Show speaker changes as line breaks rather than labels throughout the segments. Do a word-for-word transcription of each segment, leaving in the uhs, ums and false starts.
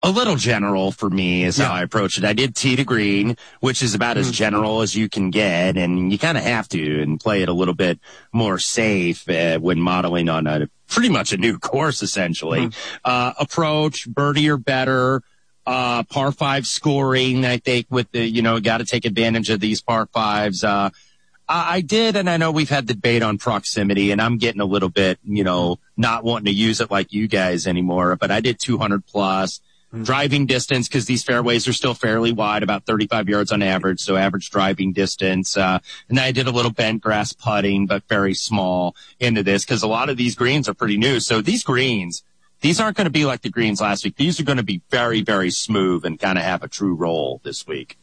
A little general for me is yeah. how I approach it. I did tee to green, which is about mm-hmm. as general as you can get, and you kind of have to and play it a little bit more safe uh, when modeling on a pretty much a new course, essentially. Mm-hmm. Uh, approach, birdie or better, uh, par five scoring, I think, with the, you know, got to take advantage of these par fives. Uh, I, I did, and I know we've had the debate on proximity, and I'm getting a little bit, you know, not wanting to use it like you guys anymore, but I did two hundred plus. Driving distance, because these fairways are still fairly wide, about thirty-five yards on average, so average driving distance. Uh, and I did a little bent grass putting, but very small into this, because a lot of these greens are pretty new. So these greens, these aren't going to be like the greens last week. These are going to be very, very smooth and kind of have a true roll this week.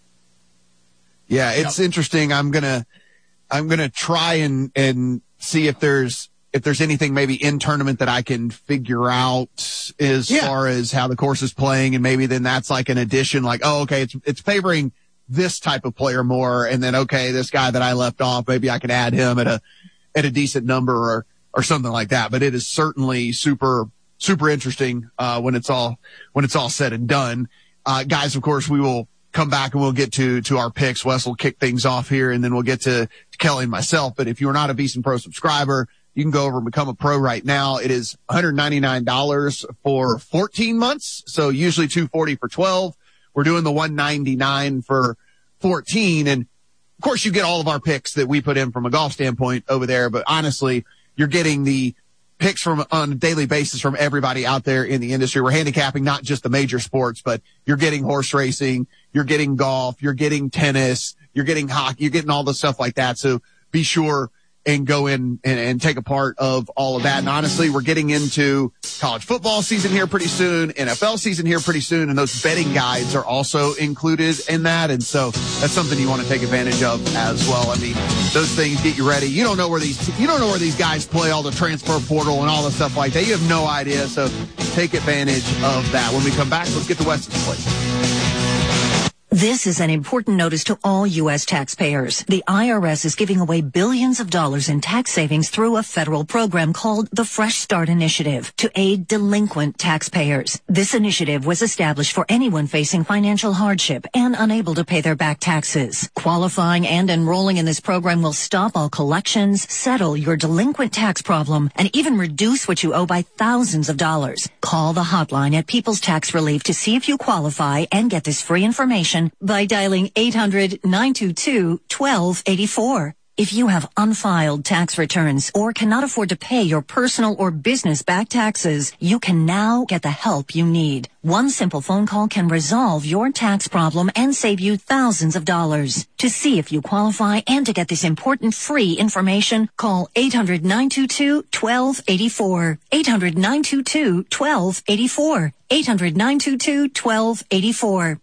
Yeah, it's yep. interesting. I'm gonna, I'm gonna try and and see if there's. if there's anything maybe in tournament that I can figure out as yeah. far as how the course is playing. And maybe then that's like an addition, like, oh, okay, it's, it's favoring this type of player more. And then, okay, this guy that I left off, maybe I can add him at a, at a decent number or, or something like that. But it is certainly super, super interesting, uh, when it's all, when it's all said and done. Uh, guys, of course, we will come back and we'll get to, to our picks. Wes will kick things off here and then we'll get to, to Kelly and myself. But if you're not a VSiN Pro subscriber, you can go over and become a pro right now. It is one hundred ninety-nine dollars for fourteen months. So usually two hundred forty dollars for twelve. We're doing the one hundred ninety-nine dollars for fourteen. And of course you get all of our picks that we put in from a golf standpoint over there. But honestly, you're getting the picks from on a daily basis from everybody out there in the industry. We're handicapping not just the major sports, but you're getting horse racing, you're getting golf, you're getting tennis, you're getting hockey, you're getting all the stuff like that. So be sure and go in and, and take a part of all of that. And honestly, we're getting into college football season here pretty soon, N F L season here pretty soon, and those betting guides are also included in that. And so that's something you want to take advantage of as well. I mean, those things get you ready. You don't know where these, you don't know where these guys play, all the transfer portal and all the stuff like that. You have no idea. So take advantage of that. When we come back, let's get to Wes's place.
This is an important notice to all U S taxpayers. The I R S is giving away billions of dollars in tax savings through a federal program called the Fresh Start Initiative to aid delinquent taxpayers. This initiative was established for anyone facing financial hardship and unable to pay their back taxes. Qualifying and enrolling in this program will stop all collections, settle your delinquent tax problem, and even reduce what you owe by thousands of dollars. Call the hotline at People's Tax Relief to see if you qualify and get this free information by dialing eight hundred, nine two two, one two eight four. If you have unfiled tax returns or cannot afford to pay your personal or business back taxes, you can now get the help you need. One simple phone call can resolve your tax problem and save you thousands of dollars. To see if you qualify and to get this important free information, call eight hundred, nine two two, one two eight four. eight hundred, nine two two, one two eight four. eight hundred, nine two two, one two eight four.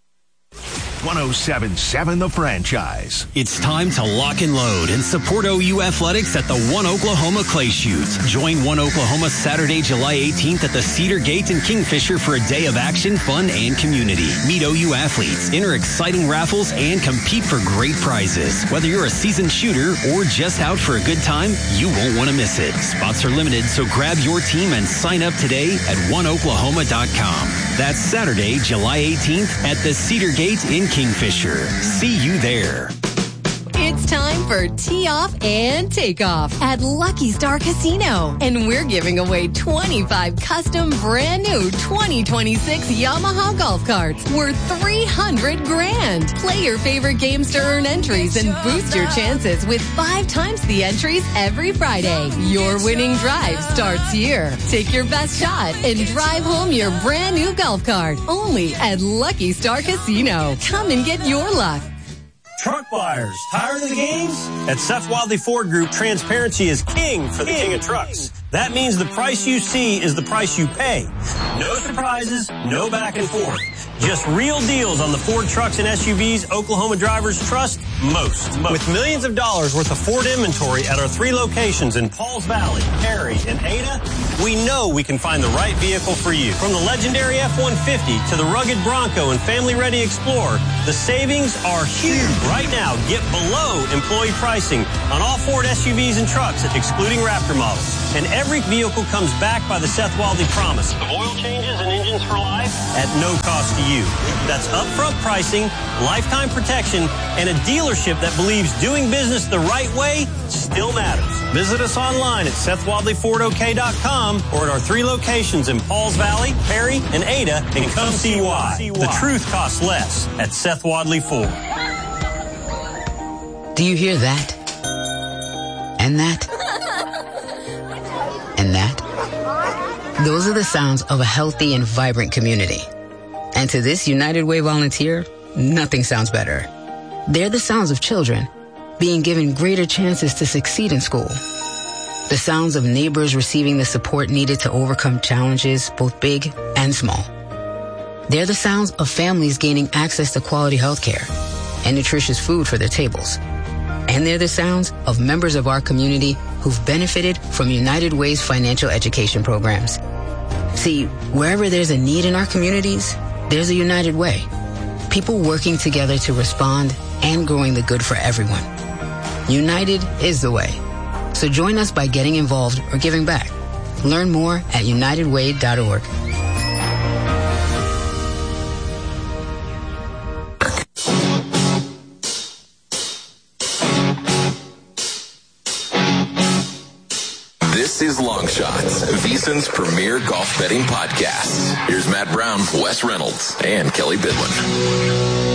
one oh seven point seven The Franchise.
It's time to lock and load and support O U Athletics at the One Oklahoma Clay Shoot. Join One Oklahoma Saturday, July eighteenth at the Cedar Gate in Kingfisher for a day of action, fun, and community. Meet O U athletes, enter exciting raffles, and compete for great prizes. Whether you're a seasoned shooter or just out for a good time, you won't want to miss it. Spots are limited, so grab your team and sign up today at one oklahoma dot com. That's Saturday, July eighteenth at the Cedar Gate in Kingfisher. See you there.
It's time for Tee Off and Takeoff at Lucky Star Casino. And we're giving away twenty-five custom brand new twenty twenty-six Yamaha golf carts worth three hundred grand. Play your favorite games to earn entries and boost your chances with five times the entries every Friday. Your winning drive starts here. Take your best shot and drive home your brand new golf cart only at Lucky Star Casino. Come and get your luck.
Truck buyers, tired of the games? At Seth Wadley Ford Group, transparency is king for the king of trucks. That means the price you see is the price you pay. No surprises, no back and forth. Just real deals on the Ford trucks and S U Vs Oklahoma drivers trust most. most. With millions of dollars worth of Ford inventory at our three locations in Pauls Valley, Perry, and Ada, we know we can find the right vehicle for you. From the legendary F one fifty to the rugged Bronco and family-ready Explorer, the savings are huge. Right now, get below employee pricing on all Ford S U Vs and trucks, excluding Raptor models. And every vehicle comes backed by the Seth Wildey promise of oil changes and engines for life at no cost to you. That's upfront pricing, lifetime protection, and a dealership that believes doing business the right way still matters. Visit us online at Seth Wildey Ford O K dot com or at our three locations in Pauls Valley, Perry, and Ada, and come see why. The truth costs less at Seth Wildey Ford.
Do you hear that? And that? And that? Those are the sounds of a healthy and vibrant community. And to this United Way volunteer, nothing sounds better. They're the sounds of children being given greater chances to succeed in school. The sounds of neighbors receiving the support needed to overcome challenges, both big and small. They're the sounds of families gaining access to quality health care and nutritious food for their tables. And they're the sounds of members of our community who've benefited from United Way's financial education programs. See, wherever there's a need in our communities, there's a United Way. People working together to respond and growing the good for everyone. United is the way. So join us by getting involved or giving back. Learn more at united way dot org.
This is Long Shots, VSiN's premier golf betting podcast. Here's Matt Brown, Wes Reynolds, and Kelly Bidlin.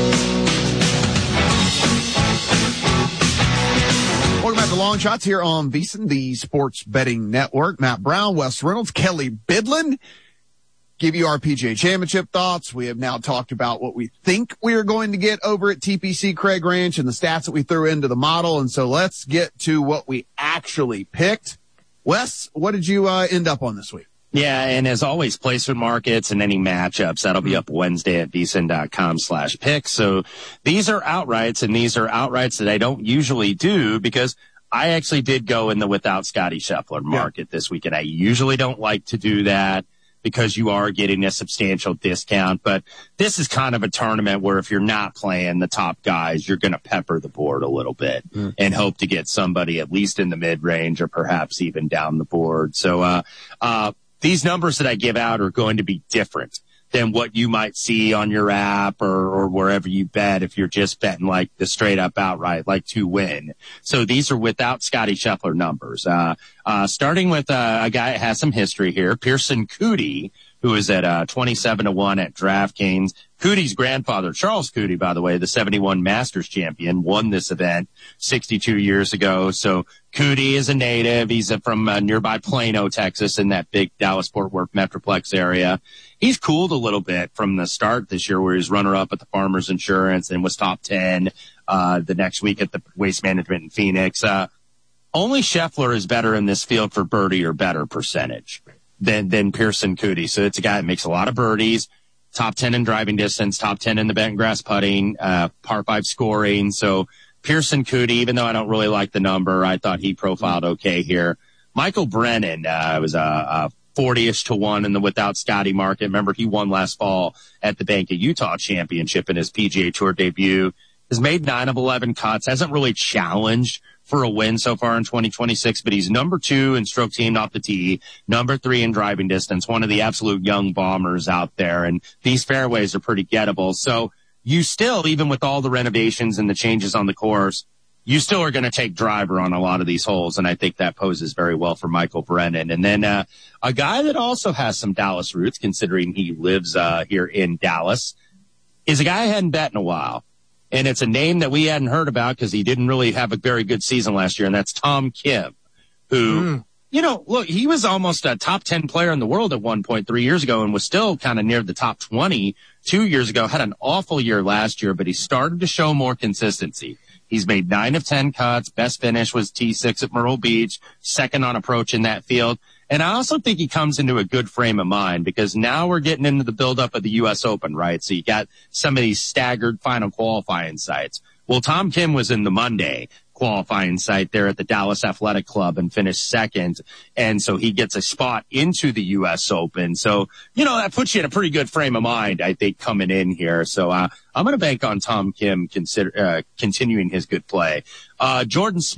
Welcome back to Long Shots here on VSiN, the sports betting network. Matt Brown, Wes Reynolds, Kelly Bidlin. Give you our P G A Championship thoughts. We have now talked about what we think we are going to get over at T P C Craig Ranch and the stats that we threw into the model. And so let's get to what we actually picked. Wes, what did you uh, end up on this week?
Yeah, and as always, placement markets and any matchups, that'll be up Wednesday at VSiN.com slash pick. So these are outrights, and these are outrights that I don't usually do because I actually did go in the without Scotty Scheffler market yeah. this week, and I usually don't like to do that because you are getting a substantial discount. But this is kind of a tournament where if you're not playing the top guys, you're going to pepper the board a little bit mm. and hope to get somebody at least in the mid-range or perhaps even down the board. So uh uh these numbers that I give out are going to be different than what you might see on your app or, or wherever you bet if you're just betting like the straight up outright, like to win. So these are without Scotty Scheffler numbers. Uh, uh, starting with uh, a guy that has some history here, Pearson Coody, who is at uh, twenty-seven to one at DraftKings. Coody's grandfather, Charles Coody, by the way, the seventy-one Masters champion, won this event sixty-two years ago. So Coody is a native. He's from uh, nearby Plano, Texas, in that big Dallas-Fort Worth Metroplex area. He's cooled a little bit from the start this year where he's runner-up at the Farmers Insurance and was top ten uh the next week at the Waste Management in Phoenix. Uh Only Scheffler is better in this field for birdie or better percentage than than Pearson Coody. So it's a guy that makes a lot of birdies, top ten in driving distance, top ten in the bent grass putting, uh, par five scoring. So Pearson Coody, even though I don't really like the number, I thought he profiled okay here. Michael Brennan, uh, was a, a forty-ish to one in the without Scotty market. Remember, he won last fall at the Bank of Utah Championship in his P G A Tour debut. Has made nine of eleven cuts, hasn't really challenged for a win so far in twenty twenty-six, but he's number two in stroke team off the tee, number three in driving distance, one of the absolute young bombers out there. And these fairways are pretty gettable. So you still, even with all the renovations and the changes on the course, you still are going to take driver on a lot of these holes. And I think that poses very well for Michael Brennan. And then, uh, a guy that also has some Dallas roots, considering he lives, uh, here in Dallas, is a guy I hadn't bet in a while. And it's a name that we hadn't heard about because he didn't really have a very good season last year, and that's Tom Kim, who, mm. you know, look, he was almost a top ten player in the world at one point three years ago and was still kind of near the top twenty two years ago, had an awful year last year, but he started to show more consistency. He's made nine of ten cuts. Best finish was T six at Myrtle Beach, second on approach in that field. And I also think he comes into a good frame of mind because now we're getting into the buildup of the U S Open, right? So you got some of these staggered final qualifying sites. Well, Tom Kim was in the Monday qualifying site there at the Dallas Athletic Club and finished second. And so he gets a spot into the U S Open. So, you know, that puts you in a pretty good frame of mind, I think, coming in here. So, uh, I'm going to bank on Tom Kim consider, uh, continuing his good play. Uh, Jordan Smith,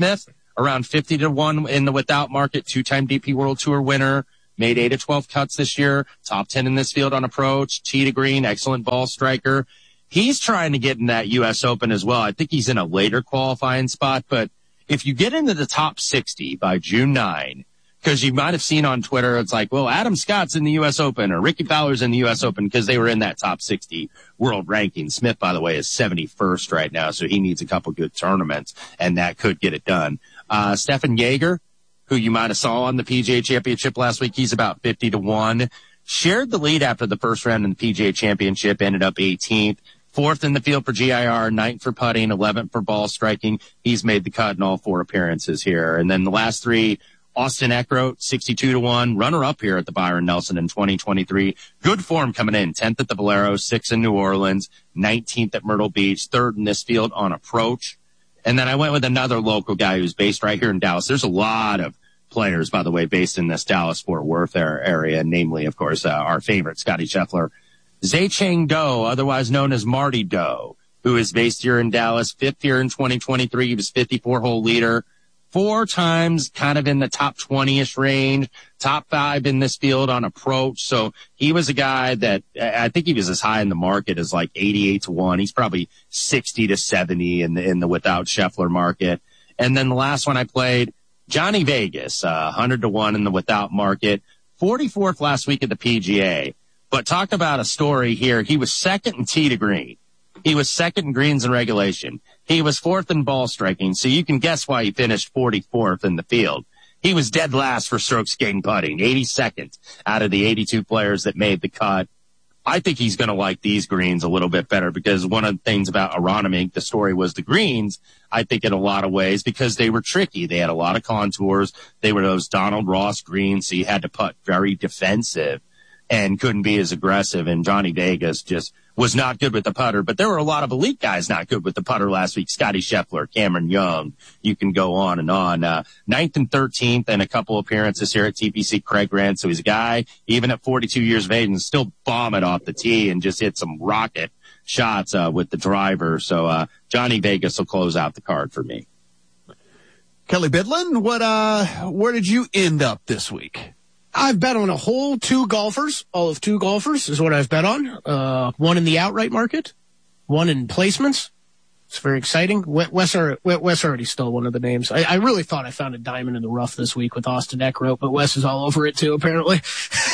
around fifty to one in the without market, two-time D P World Tour winner, made eight of twelve cuts this year, top ten in this field on approach, tee to green, excellent ball striker. He's trying to get in that U S Open as well. I think he's in a later qualifying spot, but if you get into the top sixty by June ninth, because you might have seen on Twitter, it's like, well, Adam Scott's in the U S Open or Ricky Fowler's in the U S Open because they were in that top sixty world ranking. Smith, by the way, is seventy-first right now, so he needs a couple good tournaments, and that could get it done. Uh, Stefan Jaeger, who you might have saw on the P G A Championship last week, he's about fifty to one. Shared the lead after the first round in the P G A Championship, ended up eighteenth. Fourth in the field for G I R, ninth for putting, eleventh for ball striking. He's made the cut in all four appearances here. And then the last three, Austin Eckroat, sixty-two to one, runner-up here at the Byron Nelson in twenty twenty-three. Good form coming in, tenth at the Valero, sixth in New Orleans, nineteenth at Myrtle Beach, third in this field on approach. And then I went with another local guy who's based right here in Dallas. There's a lot of players, by the way, based in this Dallas-Fort Worth area, namely, of course, uh, our favorite, Scotty Scheffler. Zhang Do, otherwise known as Marty Do, who is based here in Dallas, fifth year in twenty twenty-three. He was fifty-four hole leader. Four times kind of in the top twenty-ish range, top five in this field on approach. So he was a guy that I think he was as high in the market as like eighty-eight to one. He's probably sixty to seventy in the, in the without Scheffler market. And then the last one I played, Johnny Vegas, uh, one hundred to one in the without market, forty-fourth last week at the P G A. But talk about a story here. He was second in tee to green. He was second in greens in regulation. He was fourth in ball striking, so you can guess why he finished forty-fourth in the field. He was dead last for strokes gained putting, eighty-second out of the eighty-two players that made the cut. I think he's going to like these greens a little bit better because one of the things about Aronimink, the story was the greens, I think in a lot of ways, because they were tricky. They had a lot of contours. They were those Donald Ross greens, so you had to putt very defensive and couldn't be as aggressive. And Johnny Vegas just was not good with the putter. But there were a lot of elite guys not good with the putter last week. Scotty Scheffler, Cameron Young. You can go on and on. Uh, ninth and thirteenth and a couple appearances here at T P C Craig Grant. So he's a guy, even at forty-two years of age, and still bomb it off the tee and just hit some rocket shots uh, with the driver. So uh, Johnny Vegas will close out the card for me.
Kelly Bidlin, what, uh, where did you end up this week?
I've bet on a whole two golfers. All of two golfers is what I've bet on. Uh, one in the outright market, one in placements. It's very exciting. Wes, Wes already stole one of the names. I, I really thought I found a diamond in the rough this week with Austin Eckroat, but Wes is all over it too, apparently.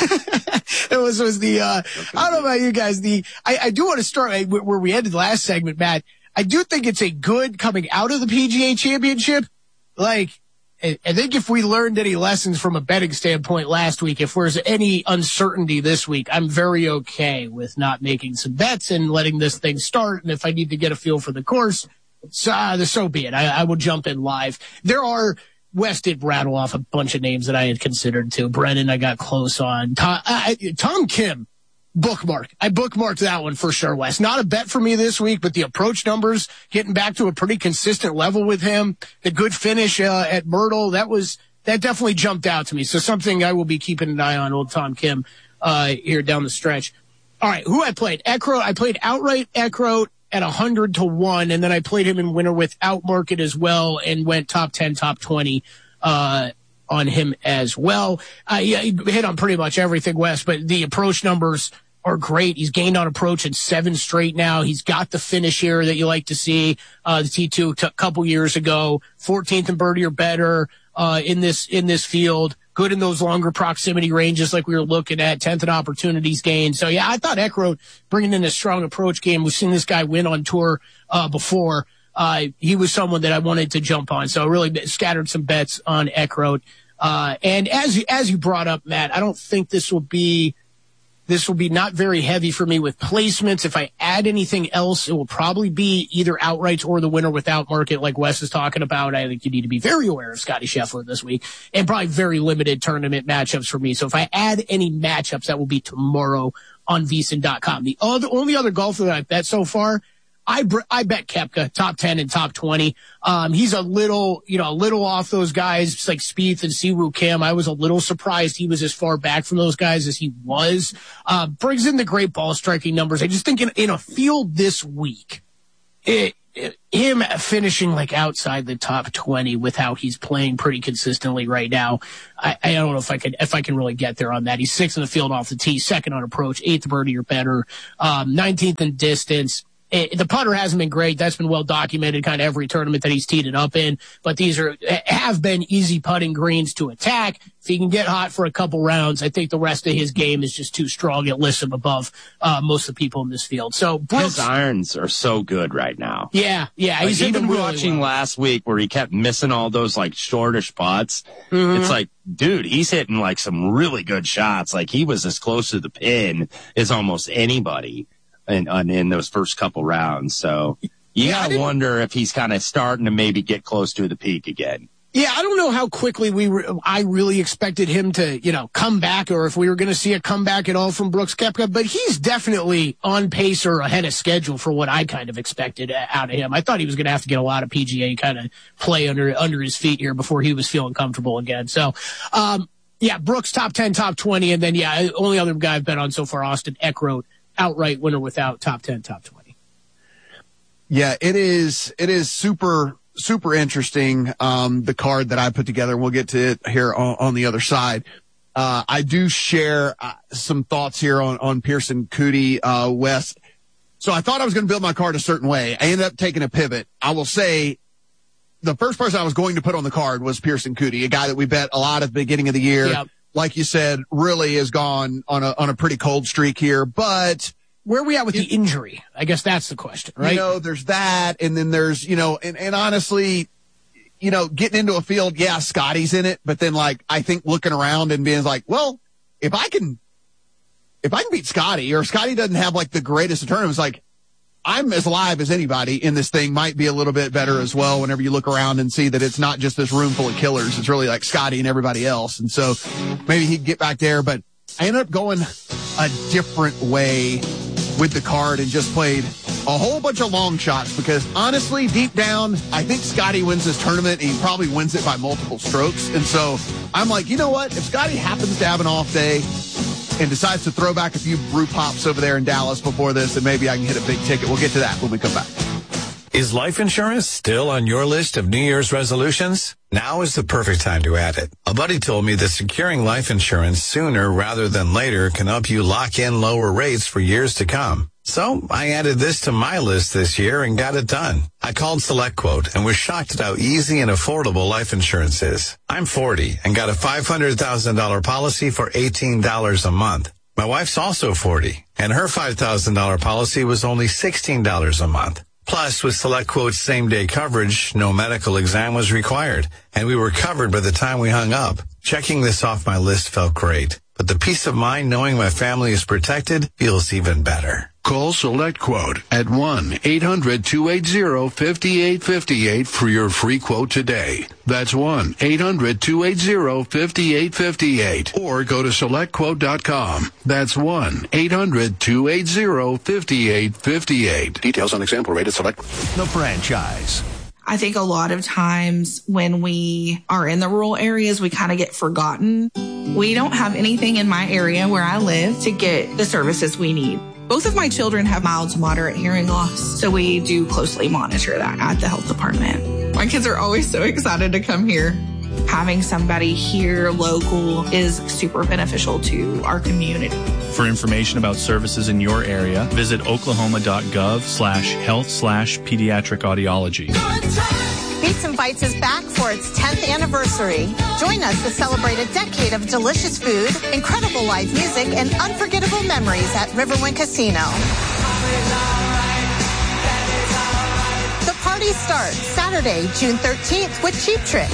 It was, was the, uh, I don't know about you guys. The, I, I do want to start where we ended the last segment, Matt. I do think it's a good coming out of the P G A Championship. Like, I think if we learned any lessons from a betting standpoint last week, if there's any uncertainty this week, I'm very okay with not making some bets and letting this thing start. And if I need to get a feel for the course, so, uh, so be it. I, I will jump in live. There are, Wes did rattle off a bunch of names that I had considered too. Brennan, I got close on. Tom, uh, Tom Kim. Bookmark. I bookmarked that one for sure, Wes. Not a bet for me this week, but the approach numbers getting back to a pretty consistent level with him. The good finish uh, at Myrtle, that was that definitely jumped out to me. So something I will be keeping an eye on, old Tom Kim, uh, here down the stretch. All right, who I played? Eckroat. I played outright Eckroat at one hundred to one, and then I played him in winner without market as well and went top ten, top twenty uh, on him as well. Uh, yeah, he hit on pretty much everything, Wes, but the approach numbers are great. He's gained on approach in seven straight now. He's got the finish here that you like to see. Uh, the T two a couple years ago, fourteenth in birdie or better, uh, in this, in this field. Good in those longer proximity ranges like we were looking at, tenth in opportunities gained. So yeah, I thought Eckroat bringing in a strong approach game. We've seen this guy win on tour, uh, before. Uh, he was someone that I wanted to jump on. So I really scattered some bets on Eckroat. Uh, and as you, as you brought up, Matt, I don't think this will be, This will be not very heavy for me with placements. If I add anything else, it will probably be either outrights or the winner without market like Wes is talking about. I think you need to be very aware of Scotty Scheffler this week and probably very limited tournament matchups for me. So if I add any matchups, that will be tomorrow on V S I N dot com. The other, only other golfer that I've bet so far, I, I bet Koepka top ten and top twenty. Um, he's a little, you know, a little off those guys like Spieth and Siwoo Kim. I was a little surprised he was as far back from those guys as he was. Uh, brings in the great ball striking numbers. I just think in, in a field this week, it, him finishing like outside the top twenty with how he's playing pretty consistently right now, I, I don't know if I can if I can really get there on that. He's sixth in the field off the tee, second on approach, eighth birdie or better, um, nineteenth in distance. It, the putter hasn't been great. That's been well documented kind of every tournament that he's teed it up in. But these are have been easy putting greens to attack. If he can get hot for a couple rounds, I think the rest of his game is just too strong. It lifts him above uh, most of the people in this field. So Brooks,
his irons are so good right now.
Yeah, yeah.
Like,
he's
even
really
watching
well.
last week where he kept missing all those like shortish putts.
Mm-hmm.
It's like, dude, he's hitting like some really good shots. Like he was as close to the pin as almost anybody in, in those first couple rounds. So you
yeah,
gotta wonder if he's kind of starting to maybe get close to the peak again.
Yeah, I don't know how quickly we re- I really expected him to, you know, come back, or if we were going to see a comeback at all from Brooks Koepka, but he's definitely on pace or ahead of schedule for what I kind of expected out of him. I thought he was going to have to get a lot of P G A kind of play under under his feet here before he was feeling comfortable again. So, um, yeah, Brooks top ten, top twenty, and then, yeah, only other guy I've bet on so far, Austin Eckroat, outright winner without top ten, top twenty.
Yeah, it is, it is super, super interesting, um, the card that I put together. We'll get to it here on, on the other side. Uh, I do share uh, some thoughts here on, on Pearson Coody, uh, West. So I thought I was going to build my card a certain way. I ended up taking a pivot. I will say the first person I was going to put on the card was Pearson Coody, a guy that we bet a lot at the beginning of the year.
Yep.
Like you said, really has gone on a, on a pretty cold streak here, but
where are we at with the injury? I guess that's the question, right?
You know, there's that, and then there's, you know, and, and honestly, you know, getting into a field, yeah, Scotty's in it, but then like, I think looking around and being like, well, if I can, if I can beat Scotty, or Scotty doesn't have like the greatest of tournaments, like I'm as live as anybody in this thing, might be a little bit better as well whenever you look around and see that it's not just this room full of killers. It's really like Scotty and everybody else. And so maybe he'd get back there, but I ended up going a different way with the card and just played a whole bunch of long shots because honestly, deep down, I think Scotty wins this tournament and he probably wins it by multiple strokes. And so I'm like, you know what? If Scotty happens to have an off day and decides to throw back a few brew pops over there in Dallas before this, then maybe I can hit a big ticket. We'll get to that when we come back.
Is life insurance still on your list of New Year's resolutions? Now is the perfect time to add it. A buddy told me that securing life insurance sooner rather than later can help you lock in lower rates for years to come. So I added this to my list this year and got it done. I called SelectQuote and was shocked at how easy and affordable life insurance is. I'm forty and got a five hundred thousand dollars policy for eighteen dollars a month. My wife's also forty and her five thousand dollars policy was only sixteen dollars a month. Plus, with SelectQuote's same-day coverage, no medical exam was required, and we were covered by the time we hung up. Checking this off my list felt great, but the peace of mind knowing my family is protected feels even better.
Call SelectQuote at one eight hundred two eight zero five eight five eight for your free quote today. That's one eight hundred two eight zero five eight five eight. Or go to select quote dot com. That's one eight hundred two eight zero five eight five eight. Details on example rate at Select.
The Franchise.
I think a lot of times when we are in the rural areas, we kind of get forgotten. We don't have anything in my area where I live to get the services we need. Both of my children have mild to moderate hearing loss, so we do closely monitor that at the health department. My kids are always so excited to come here. Having somebody here local is super beneficial to our community.
For information about services in your area, visit oklahoma.gov slash health slash pediatric audiology.
Beats and Bites is back for its tenth anniversary. Join us to celebrate a decade of delicious food, incredible live music, and unforgettable memories at Riverwind Casino. The party starts Saturday, June thirteenth with Cheap Trick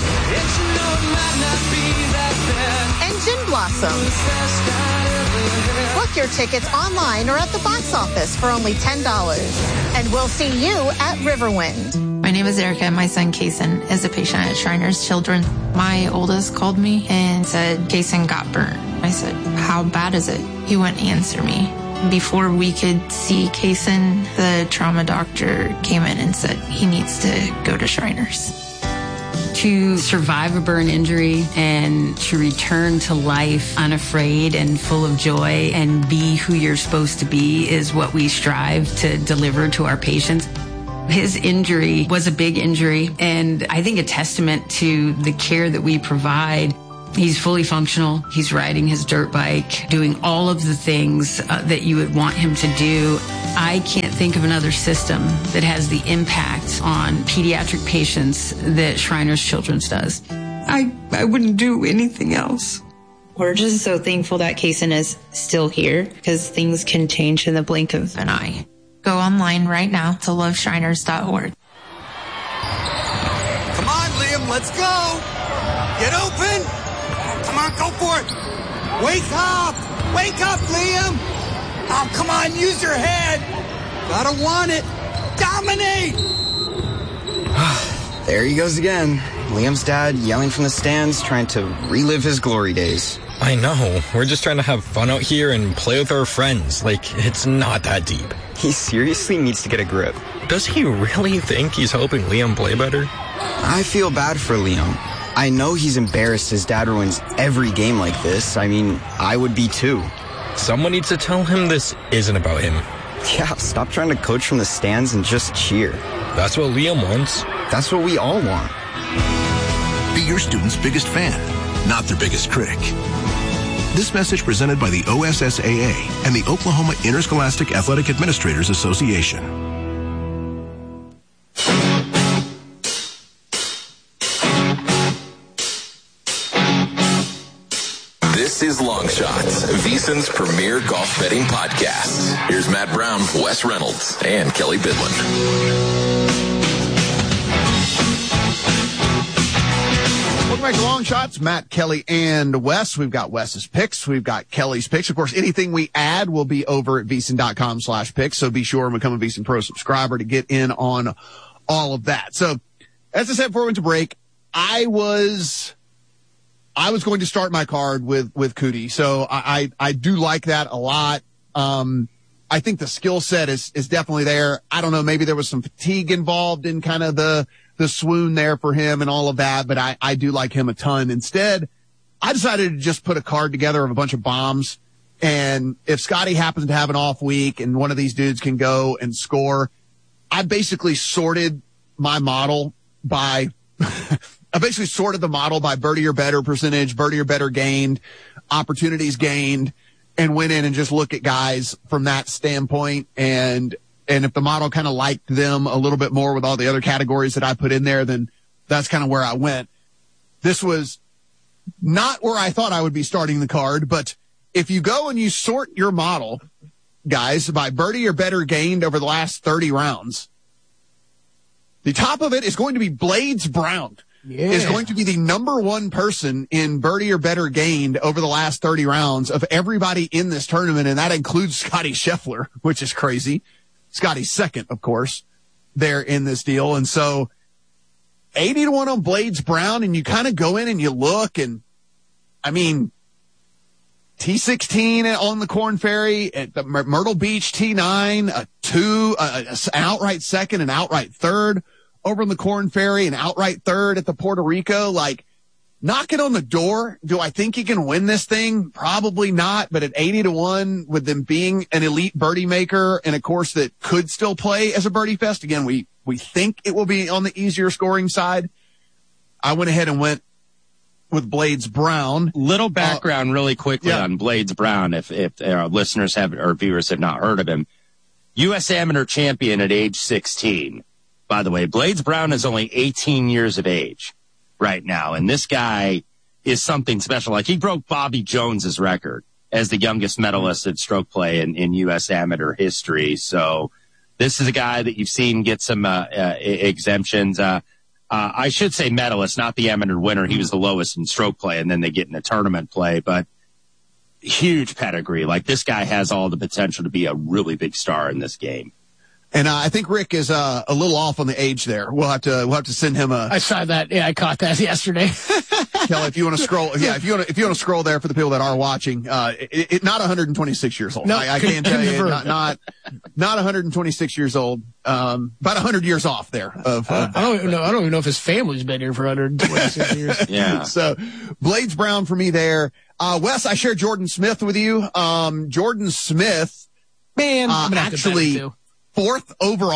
and Gin Blossoms. Book your tickets online or at the box office for only ten dollars. And we'll see you at Riverwind.
My name is Erica. My son, Kason, is a patient at Shriners Children. My oldest called me and said, Kason got burnt. I said, how bad is it? He wouldn't answer me. Before we could see Kason, the trauma doctor came in and said he needs to go to Shriners.
To survive a burn injury and to return to life unafraid and full of joy and be who you're supposed to be is what we strive to deliver to our patients. His injury was a big injury, and I think a testament to the care that we provide. He's fully functional. He's riding his dirt bike, doing all of the things uh, that you would want him to do. I can't think of another system that has the impact on pediatric patients that Shriners Children's does.
I, I wouldn't do anything else.
We're just so thankful that Kaysen is still here because things can change in the blink of an eye.
Go online right now to love shriners dot org.
Come on, Liam, let's go. Get open. Come on, go for it. Wake up. Wake up, Liam. Oh, come on, use your head. Gotta want it. Dominate.
There he goes again. Liam's dad yelling from the stands, trying to relive his glory days.
I know. We're just trying to have fun out here and play with our friends. Like, it's not that deep.
He seriously needs to get a grip.
Does he really think he's helping Liam play better?
I feel bad for Liam. I know he's embarrassed his dad ruins every game like this. I mean, I would be too.
Someone needs to tell him this isn't about him.
Yeah, stop trying to coach from the stands and just cheer.
That's what Liam wants.
That's what we all want.
Be your student's biggest fan, not their biggest critic. This message presented by the O S S A A and the Oklahoma Interscholastic Athletic Administrators Association.
This is Long Shots, VSiN's premier golf betting podcast. Here's Matt Brown, Wes Reynolds, and Kelly Bidlin.
Welcome back to Long Shots. Matt, Kelly, and Wes. We've got Wes's picks. We've got Kelly's picks. Of course, anything we add will be over at VSiN.com slash picks. So be sure and become a VSiN Pro subscriber to get in on all of that. So as I said before we went to break, I was... I was going to start my card with, with Cootie. So I, I, I do like that a lot. Um, I think the skill set is, is definitely there. I don't know. Maybe there was some fatigue involved in kind of the, the swoon there for him and all of that, but I, I do like him a ton. Instead, I decided to just put a card together of a bunch of bombs. And if Scotty happens to have an off week and one of these dudes can go and score, I basically sorted my model by, I basically sorted the model by birdie or better percentage, birdie or better gained, opportunities gained, and went in and just looked at guys from that standpoint. And, and if the model kind of liked them a little bit more with all the other categories that I put in there, then that's kind of where I went. This was not where I thought I would be starting the card, but if you go and you sort your model, guys, by birdie or better gained over the last thirty rounds, the top of it is going to be Blades Brown. Yeah. Is going to be the number one person in birdie or better gained over the last thirty rounds of everybody in this tournament. And that includes Scotty Scheffler, which is crazy. Scotty's second, of course, there in this deal. And so eighty to one on Blades Brown. And you kind of go in and you look and I mean, T sixteen on the Korn Ferry at the Myrtle Beach, T nine, a two, uh, an outright second, an outright third. Over in the Korn Ferry, an outright third at the Puerto Rico, like knocking on the door. Do I think he can win this thing? Probably not, but at eighty to one with them being an elite birdie maker and a course that could still play as a birdie fest. Again, we, we think it will be on the easier scoring side. I went ahead and went with Blades Brown.
Little background uh, really quickly
yeah.
on Blades Brown. If, if our listeners have, or viewers have not heard of him, U S amateur champion at age sixteen. By the way, Blades Brown is only eighteen years of age right now. And this guy is something special. Like he broke Bobby Jones's record as the youngest medalist at stroke play in, in U S amateur history. So this is a guy that you've seen get some uh, uh, exemptions. Uh, uh, I should say medalist, not the amateur winner. He was the lowest in stroke play, and then they get in a tournament play. But huge pedigree. Like this guy has all the potential to be a really big star in this game.
And uh, I think Rick is uh, a little off on the age there. We'll have to we'll have to send him a.
I saw that. Yeah, I caught that yesterday.
Kelly, if you want to scroll, yeah, if you want to if you want to scroll there for the people that are watching, uh, it, it not one hundred twenty-six years old.
No,
I, I can't tell you, not not not one hundred twenty-six years old. Um, about one hundred years off there. Of,
uh,
of
I don't even know. I don't even know if his family's been here for one hundred twenty-six years.
Yeah.
So, Blades Brown for me there. Uh, Wes, I share Jordan Smith with you. Um, Jordan Smith,
man,
uh,
I'm
actually. Fourth overall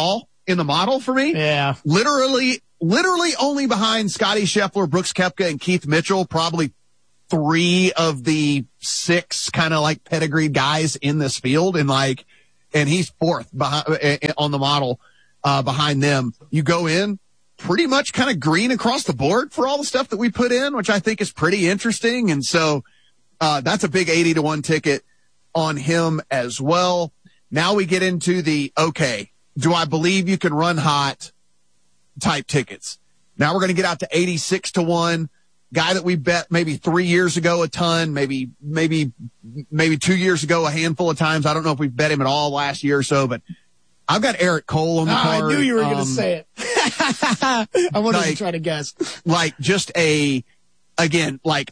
in the model for me.
Yeah.
Literally, literally only behind Scotty Scheffler, Brooks Koepka, and Keith Mitchell, probably three of the six kind of like pedigreed guys in this field. And like, and he's fourth behind on the model, uh, behind them. You go in pretty much kind of green across the board for all the stuff that we put in, which I think is pretty interesting. And so, uh, that's a big eighty to one ticket on him as well. Now we get into the, okay, do I believe you can run hot type tickets? Now we're going to get out to eighty-six to one. Guy that we bet maybe three years ago a ton, maybe, maybe, maybe two years ago a handful of times. I don't know if we've bet him at all last year or so, but I've got Eric Cole on the
oh,
card.
I knew you were
um,
going to say it. I wanted
like,
to try to guess.
Like just a, again, like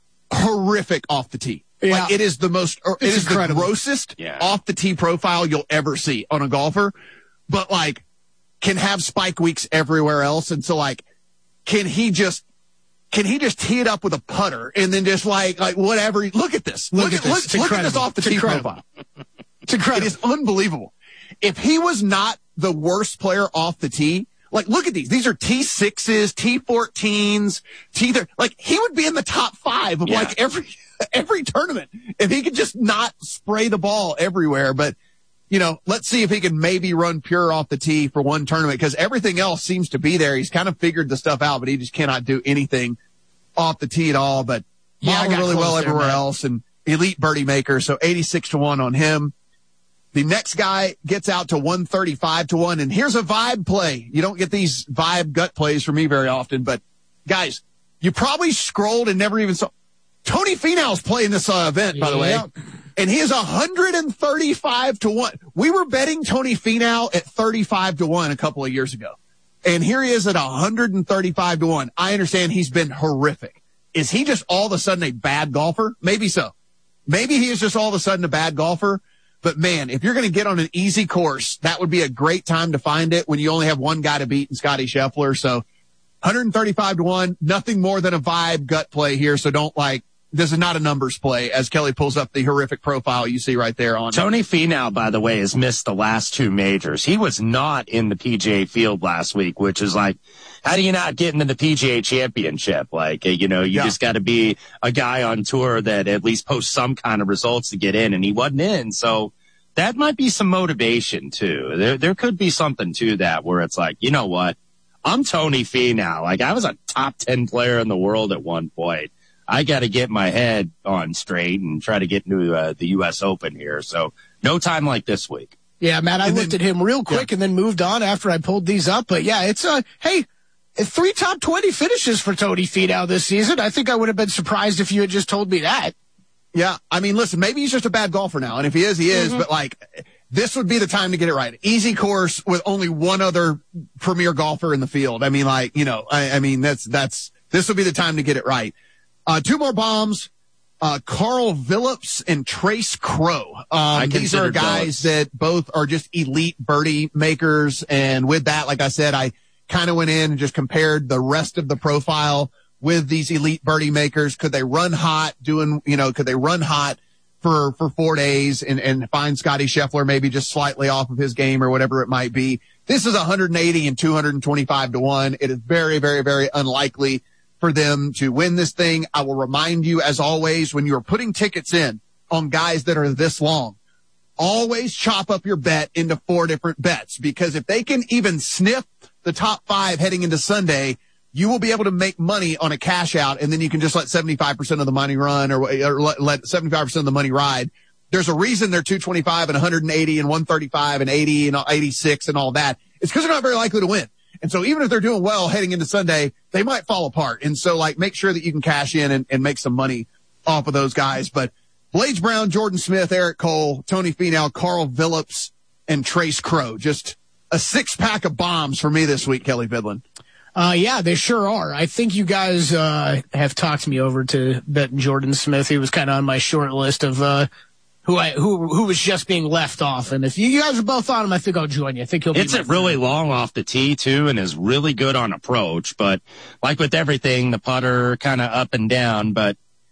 horrific off the tee.
Yeah.
Like it is the most, or, it
It's
is
incredible.
the grossest
Yeah.
off the tee profile you'll ever see on a golfer, but like can have spike weeks everywhere else. And so like, can he just, can he just tee it up with a putter and then just like, like whatever? Look at this.
Look
Look,
at
at,
this.
look,
It's
look at this
incredible.
off the
It's
tee
incredible.
profile.
It's incredible.
It is unbelievable. If he was not the worst player off the tee, like look at these. These are T sixes, T fourteens, T thirty. Like he would be in the top five of
Yeah.
like every every tournament if he could just not spray the ball everywhere. But you know, let's see if he can maybe run pure off the tee for one tournament because everything else seems to be there. He's kind of figured the stuff out, but he just cannot do anything off the tee at all. But
Yeah, I
modeled
got
really well
close there,
everywhere
man.
else and elite birdie maker. So eighty-six to one on him. The next guy gets out to one thirty-five to one. And here's a vibe play. You don't get these vibe gut plays from me very often, but guys, you probably scrolled and never even saw Tony Finau's playing this uh, event, by the way.
Yeah.
And he is one thirty-five to one. We were betting Tony Finau at thirty-five to one a couple of years ago. And here he is at one thirty-five to one. I understand he's been horrific. Is he just all of a sudden a bad golfer? Maybe so. Maybe he is just all of a sudden a bad golfer. But man, if you're going to get on an easy course, that would be a great time to find it when you only have one guy to beat in Scotty Scheffler. So one thirty-five to one, nothing more than a vibe gut play here. So don't like, this is not a numbers play as Kelly pulls up the horrific profile you see right there on
Tony Finau, by the way, has missed the last two majors. He was not in the P G A field last week, which is like, how do you not get into the P G A championship? Like, you know, you
Yeah.
just got to be a guy on tour that at least posts some kind of results to get in, and he wasn't in. So that might be some motivation too. There, there could be something to that where it's like, you know what? I'm Tony Finau. Like I was a top ten player in the world at one point. I got to get my head on straight and try to get into uh, the U S Open here. So no time like this week.
Yeah, Matt, I
And
looked
then-
at him real quick
Yeah.
and then moved on after I pulled these up. But yeah, it's uh hey, three top twenty finishes for Tony Finau this season. I think I would have been surprised if you had just told me that.
Yeah. I mean, listen, maybe he's just a bad golfer now. And if he is, he is.
Mm-hmm.
But like, this would be the time to get it right. Easy course with only one other premier golfer in the field. I mean, like, you know, I, I mean, that's, that's, this would be the time to get it right. Uh, two more bombs. Uh, Carl Phillips and Trace Crow. Um, these are
considered
guys
Phillips.
that both are just elite birdie makers. And with that, like I said, I kind of went in and just compared the rest of the profile with these elite birdie makers. Could they run hot doing, you know, could they run hot for, for four days and, and find Scotty Scheffler maybe just slightly off of his game or whatever it might be? This is one eighty and two twenty-five to one. It is very, very, very unlikely for them to win this thing. I will remind you, as always, when you are putting tickets in on guys that are this long, always chop up your bet into four different bets, because if they can even sniff the top five heading into Sunday, you will be able to make money on a cash out, and then you can just let seventy-five percent of the money run, or, or let, let seventy-five percent of the money ride. There's a reason they're two twenty-five and one eighty and one thirty-five and eighty and eighty-six and all that. It's because they're not very likely to win. And so even if they're doing well heading into Sunday, they might fall apart. And so like make sure that you can cash in and, and make some money off of those guys. But Blades Brown, Jordan Smith, Eric Cole, Tony Finau, Carl Phillips, and Trace Crow. Just a six pack of bombs for me this week, Kelly Bidlin.
Uh, yeah, they sure are. I think you guys, uh, have talked me over to betting Jordan Smith. He was kind of on my short list of, uh, who I, who, who was just being left off. And if you guys are both on him, I think I'll join you. I think he'll be.
It's a really long off the tee too, and is really good on approach. But like with everything, the putter kind of up and down. But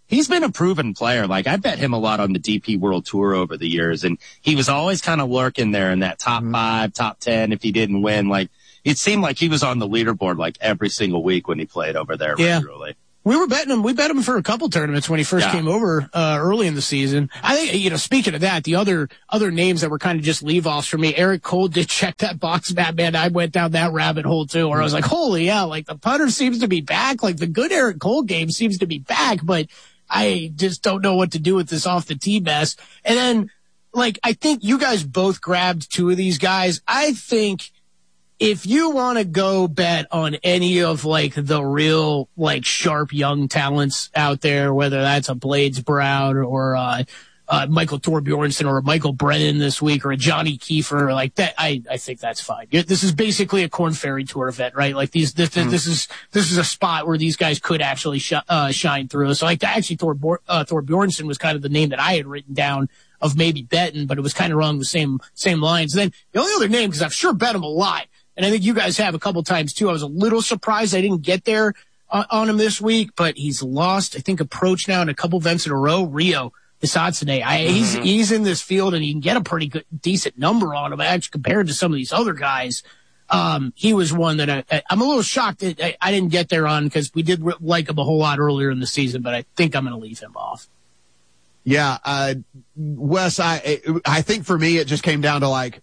he's been a proven player. Like, I bet him a lot on the D P World Tour over the years, and he was always kind of lurking there in that top mm-hmm. five, top ten if he didn't win. Like, it seemed like he was on the leaderboard like every single week when he played over there
yeah.
regularly.
We were betting him. We bet him for a couple tournaments when he first yeah. came over uh, early in the season. I think, you know, speaking of that, the other other names that were kind of just leave-offs for me, Eric Cole did check that box, Batman. I went down that rabbit hole, too, where I was like, holy, yeah, like the putter seems to be back. Like the good Eric Cole game seems to be back, but I just don't know what to do with this off the tee mess. And then, like, I think you guys both grabbed two of these guys. I think if you want to go bet on any of, like, the real, like, sharp young talents out there, whether that's a Blades Brown or uh, uh, Michael Thorbjornsen or a Michael Brennan this week or a Johnny Kiefer, like that, I, I think that's fine. This is basically a Korn Ferry Tour event, right? Like these, this, mm. this is this is a spot where these guys could actually sh- uh, shine through. So, like, actually, Thor uh, Thorbjornsen was kind of the name that I had written down of maybe betting, but it was kind of wrong the same same lines. And then the only other name, because I've sure bet him a lot, and I think you guys have a couple times too. I was a little surprised I didn't get there uh, on him this week, but he's lost, I think, approach now in a couple events in a row. Rio Isatsune, I mm-hmm. he's he's in this field and he can get a pretty good, decent number on him. Actually, compared to some of these other guys, um, he was one that I, I'm a little shocked that I, I didn't get there on because we did like him a whole lot earlier in the season. But I think I'm going to leave him off.
Yeah, uh, Wes, I I think for me it just came down to like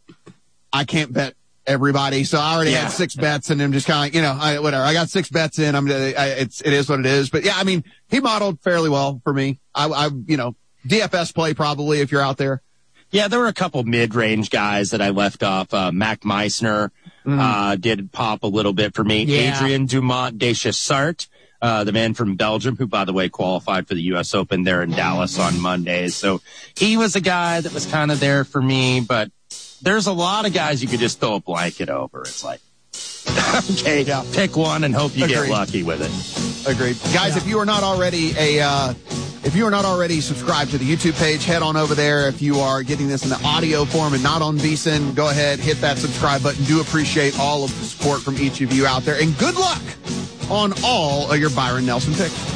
I can't bet everybody. So I already yeah. had six bets and I'm just kind of, you know, I, whatever. I got six bets in. I'm, I, it's, it is what it is. But yeah, I mean, he modeled fairly well for me. I, I, you know, D F S play probably if you're out there.
Yeah, there were a couple mid-range guys that I left off. Uh, Mac Meissner, mm. uh, did pop a little bit for me. Yeah. Adrian Dumont Deschessart, uh, the man from Belgium, who, by the way, qualified for the U S Open there in Dallas on Mondays. So he was a guy that was kind of there for me, but there's a lot of guys you could just throw a blanket over. It's like, okay, yeah. pick one and hope you Agreed. Get lucky with it.
Agreed. Guys, yeah. if you are not already a, uh, if you are not already subscribed to the YouTube page, head on over there. If you are getting this in the audio form and not on VSiN, go ahead, hit that subscribe button. Do appreciate all of the support from each of you out there. And good luck on all of your Byron Nelson picks.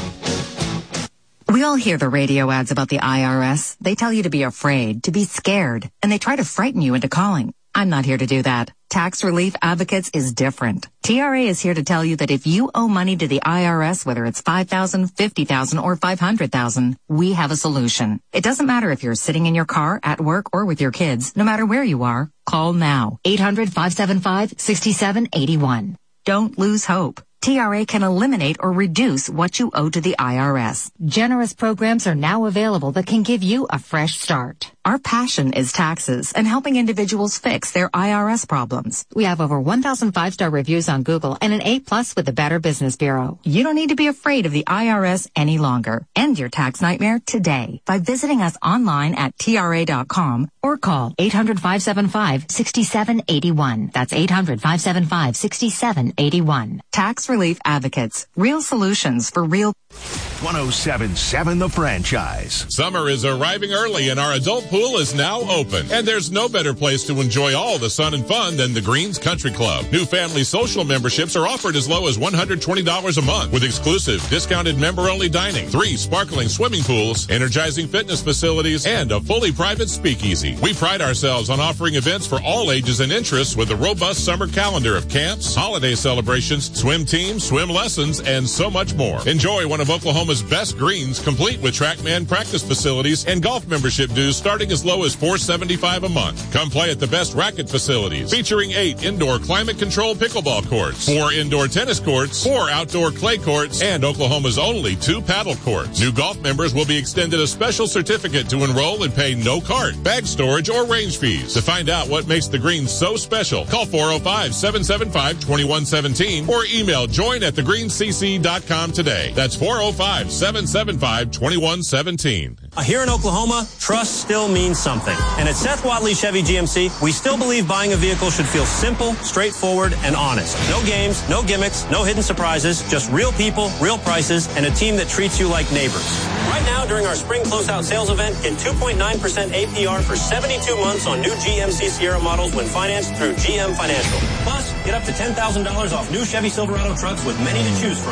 We all hear the radio ads about the I R S. They tell you to be afraid, to be scared, and they try to frighten you into calling. I'm not here to do that. Tax Relief Advocates is different. T R A is here to tell you that if you owe money to the I R S, whether it's five thousand dollars, fifty thousand dollars, or five hundred thousand dollars, we have a solution. It doesn't matter if you're sitting in your car, at work, or with your kids. No matter where you are, call now. eight hundred, five seven five, six seven eight one. Don't lose hope. T R A can eliminate or reduce what you owe to the I R S. Generous programs are now available that can give you a fresh start. Our passion is taxes and helping individuals fix their I R S problems. We have over one thousand five-star reviews on Google and an A plus with the Better Business Bureau. You don't need to be afraid of the I R S any longer. End your tax nightmare today by visiting us online at T R A dot com or call eight hundred, five seven five, six seven eight one. That's eight hundred, five seven five, six seven eight one. Tax Relief Advocates. Real solutions for real.
one oh seven point seven The Franchise.
Summer is arriving early and our adult pool is now open. And there's no better place to enjoy all the sun and fun than the Greens Country Club. New family social memberships are offered as low as one hundred twenty dollars a month with exclusive discounted member-only dining, three sparkling swimming pools, energizing fitness facilities, and a fully private speakeasy. We pride ourselves on offering events for all ages and interests with a robust summer calendar of camps, holiday celebrations, swim teams, swim lessons, and so much more. Enjoy one of Oklahoma's best greens, complete with TrackMan practice facilities and golf membership dues starting as low as four dollars and seventy-five cents a month. Come play at the best racket facilities, featuring eight indoor climate-controlled pickleball courts, four indoor tennis courts, four outdoor clay courts, and Oklahoma's only two paddle courts. New golf members will be extended a special certificate to enroll and pay no cart, bag storage, or range fees. To find out what makes the greens so special, call four oh five, seven seven five, two one one seven or email join at the green c c dot com today. That's four oh five, seven seven five, two one one seven.
Here in Oklahoma, trust still means something. And at Seth Wadley Chevy G M C, we still believe buying a vehicle should feel simple, straightforward, and honest. No games, no gimmicks, no hidden surprises, just real people, real prices, and a team that treats you like neighbors. Right now, during our spring closeout sales event, get two point nine percent A P R for seventy-two months on new G M C Sierra models when financed through G M Financial. Plus, get up to ten thousand dollars off new Chevy Silverado trucks with many to choose from.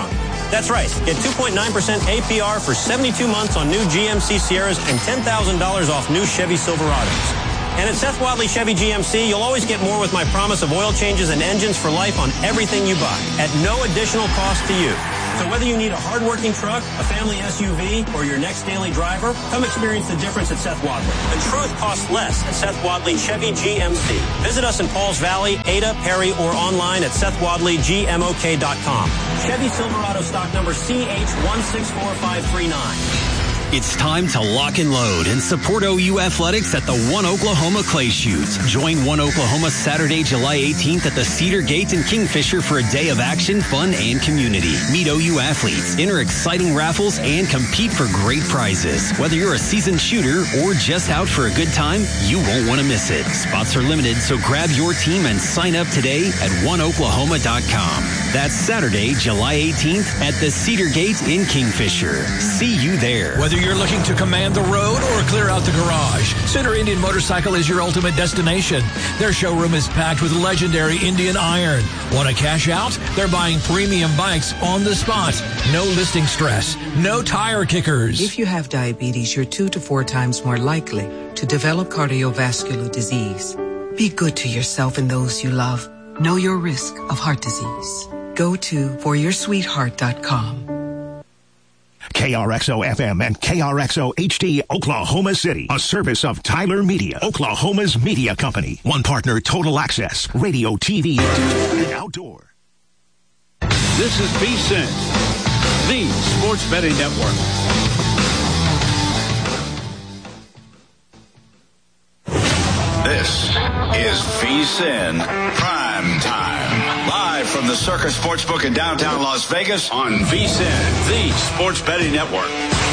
That's right. Get two point nine percent A P R for seventy-two months on new G M C Sierras and ten thousand dollars off new Chevy Silverados. And at Seth Wadley Chevy G M C, you'll always get more with my promise of oil changes and engines for life on everything you buy at no additional cost to you. So whether you need a hard-working truck, a family S U V, or your next daily driver, come experience the difference at Seth Wadley. The truth costs less at Seth Wadley Chevy G M C. Visit us in Pauls Valley, Ada, Perry, or online at seth wadley g m o k dot com. Chevy Silverado stock number C H one six four five three nine.
It's time to lock and load and support O U Athletics at the One Oklahoma Clay Shoots. Join One Oklahoma Saturday, July eighteenth at the Cedar Gate in Kingfisher for a day of action, fun, and community. Meet O U athletes, enter exciting raffles, and compete for great prizes. Whether you're a seasoned shooter or just out for a good time, you won't want to miss it. Spots are limited, so grab your team and sign up today at one oklahoma dot com. That's Saturday, July eighteenth at the Cedar Gate in Kingfisher. See you there.
Whether you're looking to command the road or clear out the garage, Center Indian Motorcycle is your ultimate destination. Their showroom is packed with legendary Indian iron. Want to cash out? They're buying premium bikes on the spot. No listing stress. No tire kickers.
If you have diabetes, you're two to four times more likely to develop cardiovascular disease. Be good to yourself and those you love. Know your risk of heart disease. Go to for your sweetheart dot com.
K R X O F M and K R X O H D Oklahoma City, a service of Tyler Media, Oklahoma's media company. One partner, Total Access, radio, T V, and outdoor.
This is VSiN, the Sports Betting Network.
This is VSiN Prime Time. Live from the Circus Sportsbook in downtown Las Vegas on VSiN, the Sports Betting Network.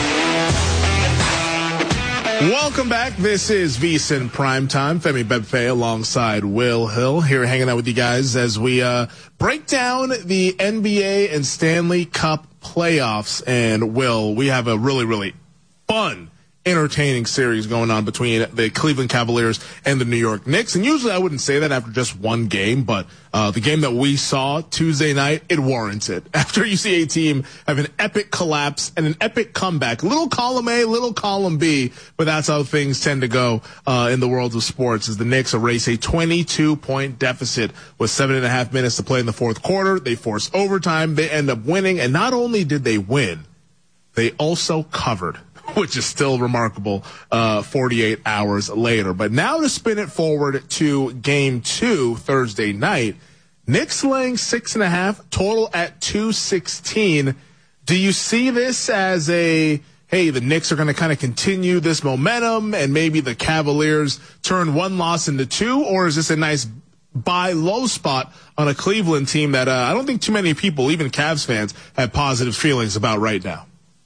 Welcome back. This is VSiN Prime Time. Femi Bedfe alongside Will Hill here hanging out with you guys as we uh, break down the N B A and Stanley Cup playoffs. And Will, we have a really, really fun entertaining series going on between the Cleveland Cavaliers and the New York Knicks. And usually I wouldn't say that after just one game, but uh, the game that we saw Tuesday night, it warrants it. After you see a team have an epic collapse and an epic comeback, little column A, little column B, but that's how things tend to go uh, in the world of sports, as the Knicks erase a twenty-two point deficit with seven and a half minutes to play in the fourth quarter. They force overtime. They end up winning. And not only did they win, they also covered, which is still remarkable, uh, forty-eight hours later. But now to spin it forward to game two Thursday night, Knicks laying six and a half, total at two sixteen. Do you see this as a, hey, the Knicks are going to kind of continue this momentum and maybe the Cavaliers turn one loss into two, or is this a nice buy low spot on a Cleveland team that uh, I don't think too many people, even Cavs fans, have positive feelings about right now?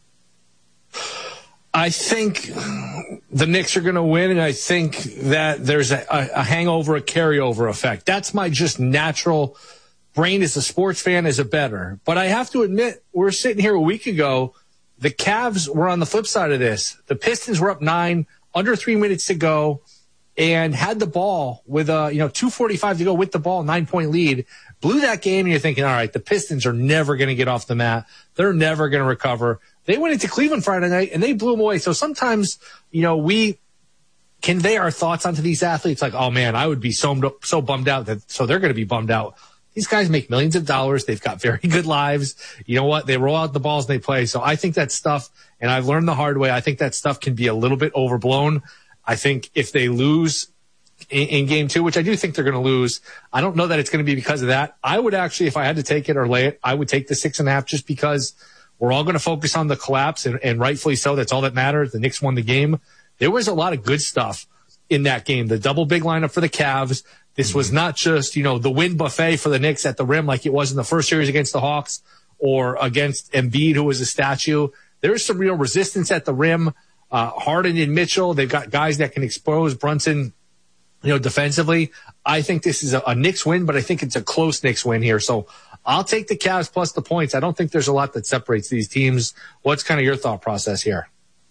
I think the Knicks are going to win, and I think that there's a, a hangover, a carryover effect. That's my just natural brain as a sports fan, as a bettor. But I have to admit, we were sitting here a week ago. The Cavs were on the flip side of this. The Pistons were up nine, under three minutes to go, and had the ball with a, you know, two forty-five to go with the ball, nine-point lead. Blew that game, and you're thinking, all right, the Pistons are never going to get off the mat. They're never going to recover. They went into Cleveland Friday night, and they blew them away. So sometimes, you know, we convey our thoughts onto these athletes like, oh, man, I would be so, so bummed out that so they're going to be bummed out. These guys make millions of dollars. They've got very good lives. You know what? They roll out the balls and they play. So I think that stuff, and I've learned the hard way, I think that stuff can be a little bit overblown. I think if they lose in, in game two, which I do think they're going to lose, I don't know that it's going to be because of that. I would actually, if I had to take it or lay it, I would take the six and a half just because we're all going to focus on the collapse, and, and rightfully so. That's all that matters. The Knicks won the game. There was a lot of good stuff in that game. The double big lineup for the Cavs. This was not just, you know, the win buffet for the Knicks at the rim like it was in the first series against the Hawks or against Embiid, who was a statue. There was some real resistance at the rim. Uh, Harden and Mitchell, they've got guys that can expose Brunson, you know, defensively. I think this is a, a Knicks win, but I think it's a close Knicks win here. So I'll take the Cavs plus the points. I don't think there's a lot that separates these teams. What's kind of your thought process here?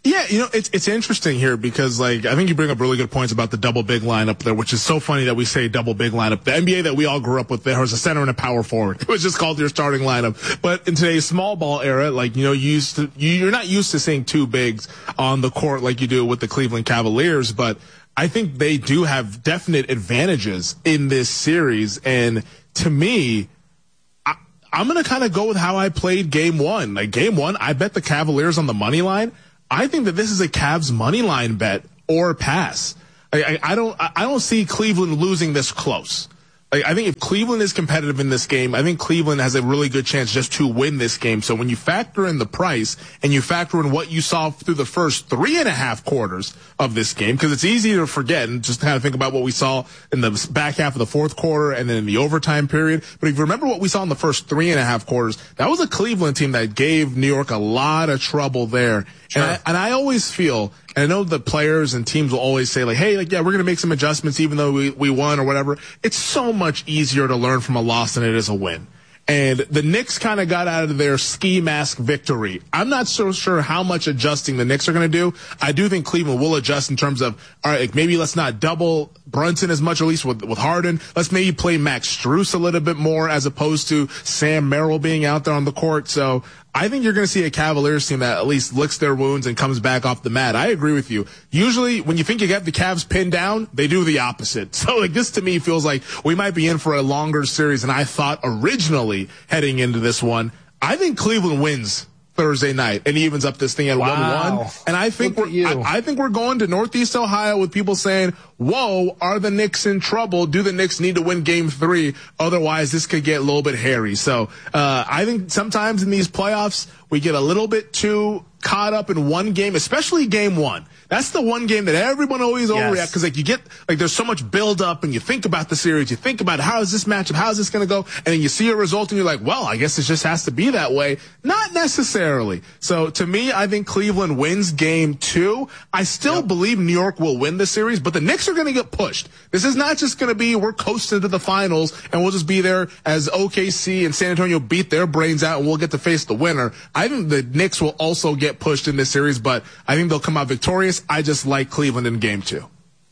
Yeah, you know, it's it's interesting here because, like, I think you bring up really good points about the double big lineup there, which is so funny that we say double big lineup. The N B A that we all grew up with, there was a center and a power forward. It was just called your starting lineup. But in today's small ball era, like, you know, you used to, you're not used to seeing two bigs on the court like you do with the Cleveland Cavaliers, but I think they do have definite advantages in this series. And to me, I, I'm going to kind of go with how I played game one. Like, game one, I bet the Cavaliers on the money line. I think that this is a Cavs money line bet or pass. I, I, I don't, I don't see Cleveland losing this close. Like, I think if Cleveland is competitive in this game, I think Cleveland has a really good chance just to win this game. So when you factor in the price and you factor in what you saw through the first three and a half quarters of this game, because it's easy to forget and just kind of think about what we saw in the back half of the fourth quarter and then in the overtime period. But if you remember what we saw in the first three and a half quarters, that was a Cleveland team that gave New York a lot of trouble there. Sure. And, I, and I always feel, and I know the players and teams will always say, like, hey, like, yeah, we're going to make some adjustments even though we, we won or whatever. It's so much easier to learn from a loss than it is a win. And the Knicks kind of got out of their ski mask victory. I'm not so sure how much adjusting the Knicks are going to do. I do think Cleveland will adjust in terms of, all right, like maybe let's not double Brunson as much, at least with, with Harden. Let's maybe play Max Strus a little bit more as opposed to Sam Merrill being out there on the court. So I think you're going to see a Cavaliers team that at least licks their wounds and comes back off the mat. I agree with you. Usually when you think you get the Cavs pinned down, they do the opposite. So like this to me feels like we might be in for a longer series than I thought originally heading into this one. I think Cleveland wins Thursday night and evens up this thing at
wow.
one one. And I think we're, I, I think we're going to Northeast Ohio with people saying, whoa, are the Knicks in trouble? Do the Knicks need to win game three? Otherwise, this could get a little bit hairy. So, uh, I think sometimes in these playoffs, we get a little bit too caught up in one game, especially game one. That's the one game that everyone always yes. overreact because like you get like there's so much build up and you think about the series, you think about how is this matchup, how is this going to go, and then you see a result and you're like, well, I guess it just has to be that way. Not necessarily. So to me, I think Cleveland wins game two. I still yep. believe New York will win the series, but the Knicks are going to get pushed. This is not just going to be we're coasting to the finals and we'll just be there as O K C and San Antonio beat their brains out and we'll get to face the winner. I think the Knicks will also get pushed in this series, but I think they'll come out victorious. I just like Cleveland in game two.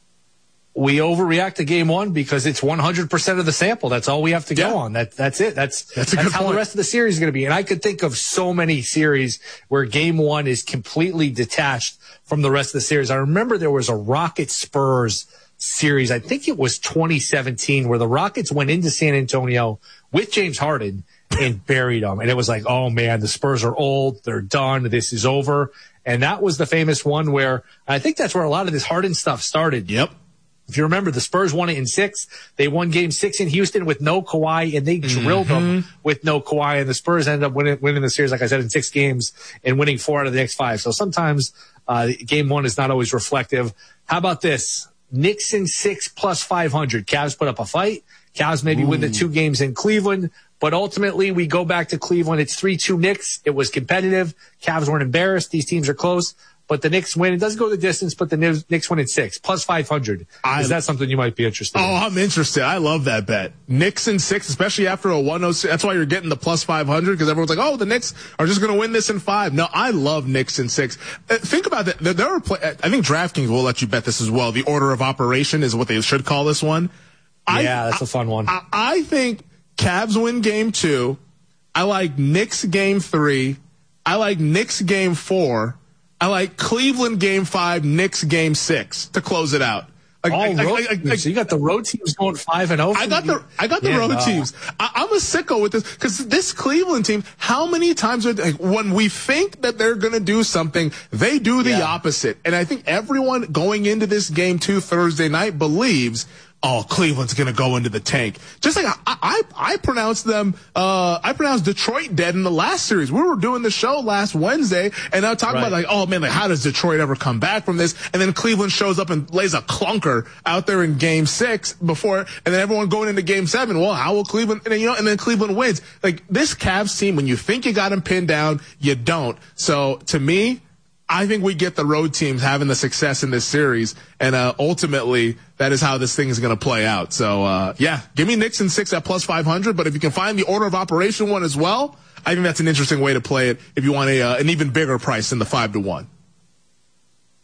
We overreact to game one because it's one hundred percent of the sample. That's all we have to yeah. go on. That, that's it. That's, that's, that's how point. The rest of the series is going to be. And I could think of so many series where game one is completely detached from the rest of the series. I remember there was a Rockets Spurs series. I think it was twenty seventeen where the Rockets went into San Antonio with James Harden and buried them. And it was like, oh man, the Spurs are old. They're done. This is over. And that was the famous one where I think that's where a lot of this Harden stuff started.
Yep.
If you remember, the Spurs won it in six. They won game six in Houston with no Kawhi, and they drilled mm-hmm. them with no Kawhi. And the Spurs ended up winning, winning the series, like I said, in six games and winning four out of the next five. So sometimes uh, game one is not always reflective. How about this? Knicks in six plus five hundred. Cavs put up a fight. Cavs maybe Ooh. win the two games in Cleveland. But ultimately, we go back to Cleveland. It's three two Knicks. It was competitive. Cavs weren't embarrassed. These teams are close. But the Knicks win. It doesn't go the distance, but the Knicks win in six. Plus five hundred. I, Is that something you might be interested
oh,
in?
Oh, I'm interested. I love that bet. Knicks in six, especially after a one oh six. That's why you're getting the plus five hundred, because everyone's like, oh, the Knicks are just going to win this in five. No, I love Knicks in six. Uh, think about that. There, there are play- I think DraftKings will let you bet this as well. The order of operation is what they should call this one.
Yeah,
I,
that's a fun one.
I, I think Cavs win game two. I like Knicks game three. I like Knicks game four. I like Cleveland game five, Knicks game six to close it out. Like,
All
I,
road
I, I, I,
so you got the road teams going five and zero.
I got the I got the yeah, road no. teams. I, I'm a sicko with this because this Cleveland team. How many times are they, like, when we think that they're going to do something, they do the yeah. opposite. And I think everyone going into this game two Thursday night believes, oh, Cleveland's going to go into the tank. Just like I, I, I pronounced them, uh, I pronounced Detroit dead in the last series. We were doing the show last Wednesday and I talked right. about like, oh man, like how does Detroit ever come back from this? And then Cleveland shows up and lays a clunker out there in game six before, and then everyone going into game seven. Well, how will Cleveland, and then, you know, and then Cleveland wins. Like this Cavs team, when you think you got them pinned down, you don't. So to me, I think we get the road teams having the success in this series, and uh, ultimately that is how this thing is going to play out. So uh, yeah, give me Knicks in six at plus five hundred. But if you can find the order of operation one as well, I think that's an interesting way to play it. If you want a uh, an even bigger price than the five to one.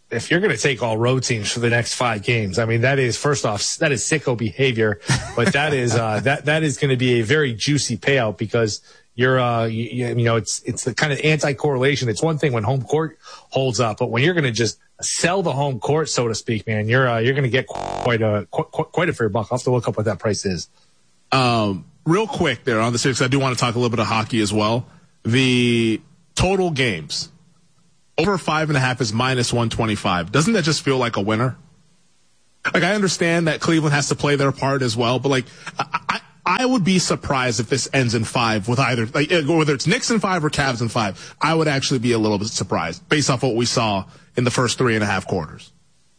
if you're going to take all road teams for the next five games, I mean, that is, first off, that is sicko behavior, but that is, uh, that, that is going to be a very juicy payout because you're, uh, you, you know, it's, it's the kind of anti-correlation. It's one thing when home court holds up, but when you're going to just sell the home court, so to speak, man, you're, uh, you're going to get quite a, quite, quite a fair buck. I'll have to look up what that price is.
Um, real quick there on the series, I do want to talk a little bit of hockey as well. The total games. Over five and a half is minus one twenty-five. Doesn't that just feel like a winner? Like, I understand that Cleveland has to play their part as well, but like, I, I, I would be surprised if this ends in five with either, like, whether it's Knicks in five or Cavs in five. I would actually be a little bit surprised based off what we saw in the first three and a half quarters.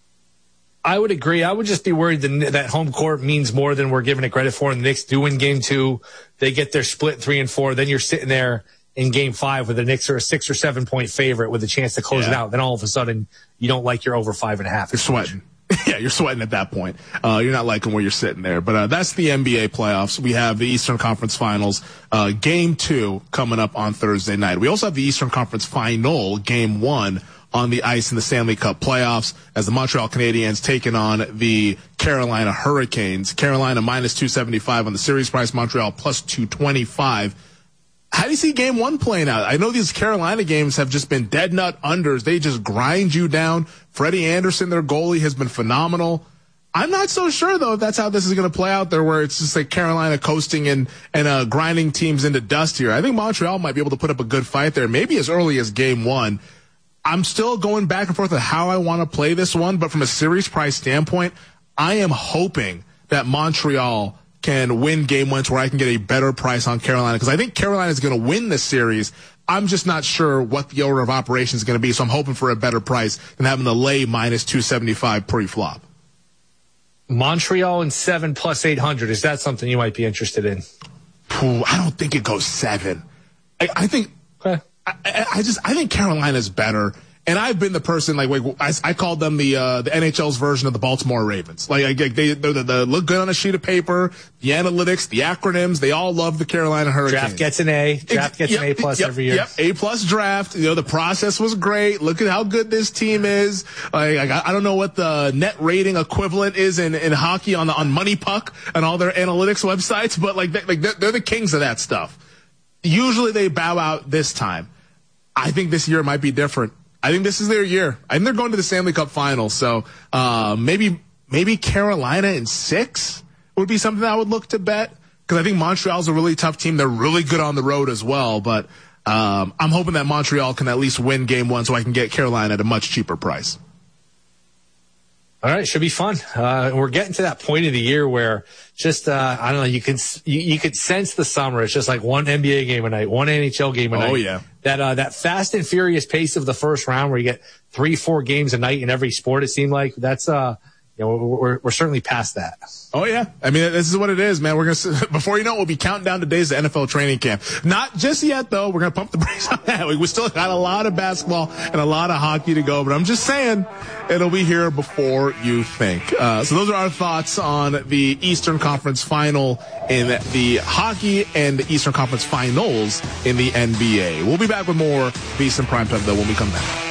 I would agree. I would just be worried that, that home court means more than we're giving it credit for. And the Knicks do win game two. They get their split three and four. Then you're sitting there in game five where the Knicks are a six or seven point favorite with a chance to close yeah. it out. Then all of a sudden you don't like your over five and a half.
You're sweating. Yeah, you're sweating at that point. Uh, you're not liking where you're sitting there. But uh, that's the N B A playoffs. We have the Eastern Conference Finals, uh, game two coming up on Thursday night. We also have the Eastern Conference Final, game one, on the ice in the Stanley Cup playoffs as the Montreal Canadiens taking on the Carolina Hurricanes. Carolina minus two seventy-five on the series price, Montreal plus two twenty-five. How do you see game one playing out? I know these Carolina games have just been dead nut unders. They just grind you down. Freddie Anderson, their goalie, has been phenomenal. I'm not so sure, though, if that's how this is going to play out there, where it's just like Carolina coasting and, and uh, grinding teams into dust here. I think Montreal might be able to put up a good fight there, maybe as early as game one. I'm still going back and forth with how I want to play this one, but from a series price standpoint, I am hoping that Montreal can win game one to where I can get a better price on Carolina, because I think Carolina is going to win this series. I'm just not sure what the order of operations is going to be, so I'm hoping for a better price than having to lay minus two seventy-five pre-flop.
Montreal and seven plus eight hundred. Is that something you might be interested in?
Ooh, I don't think it goes seven. I, I think okay. I, I just I think Carolina's better. And I've been the person, like, like I, I called them the uh, the N H L's version of the Baltimore Ravens. Like, like they they they look good on a sheet of paper. The analytics, the acronyms, they all love the Carolina Hurricanes.
Draft gets an A. Draft gets yep, an A plus
yep,
every year.
Yep, A plus draft. You know, the process was great. Look at how good this team is. Like, like I don't know what the net rating equivalent is in, in hockey on the, on Money Puck and all their analytics websites, but like they, like they're, they're the kings of that stuff. Usually they bow out this time. I think this year might be different. I think this is their year. I think they're going to the Stanley Cup Finals. So uh, maybe maybe Carolina in six would be something I would look to bet, because I think Montreal's a really tough team. They're really good on the road as well. But um, I'm hoping that Montreal can at least win game one so I can get Carolina at a much cheaper price.
All right, should be fun. Uh, we're getting to that point of the year where just, uh, I don't know, you can, you, you could sense the summer. It's just like one N B A game a night, one N H L game a night.
Oh, yeah.
That, uh, that fast and furious pace of the first round where you get three, four games a night in every sport, it seemed like. That's, uh, you know, we're, we're certainly past that.
Oh, yeah. I mean, this is what it is, man. We're going to, before you know it, we'll be counting down the days of N F L training camp. Not just yet, though. We're going to pump the brakes on that. We still got a lot of basketball and a lot of hockey to go, but I'm just saying it'll be here before you think. Uh, so those are our thoughts on the Eastern Conference Final in the hockey and the Eastern Conference Finals in the N B A. We'll be back with more VSiN Primetime, though, when we come back.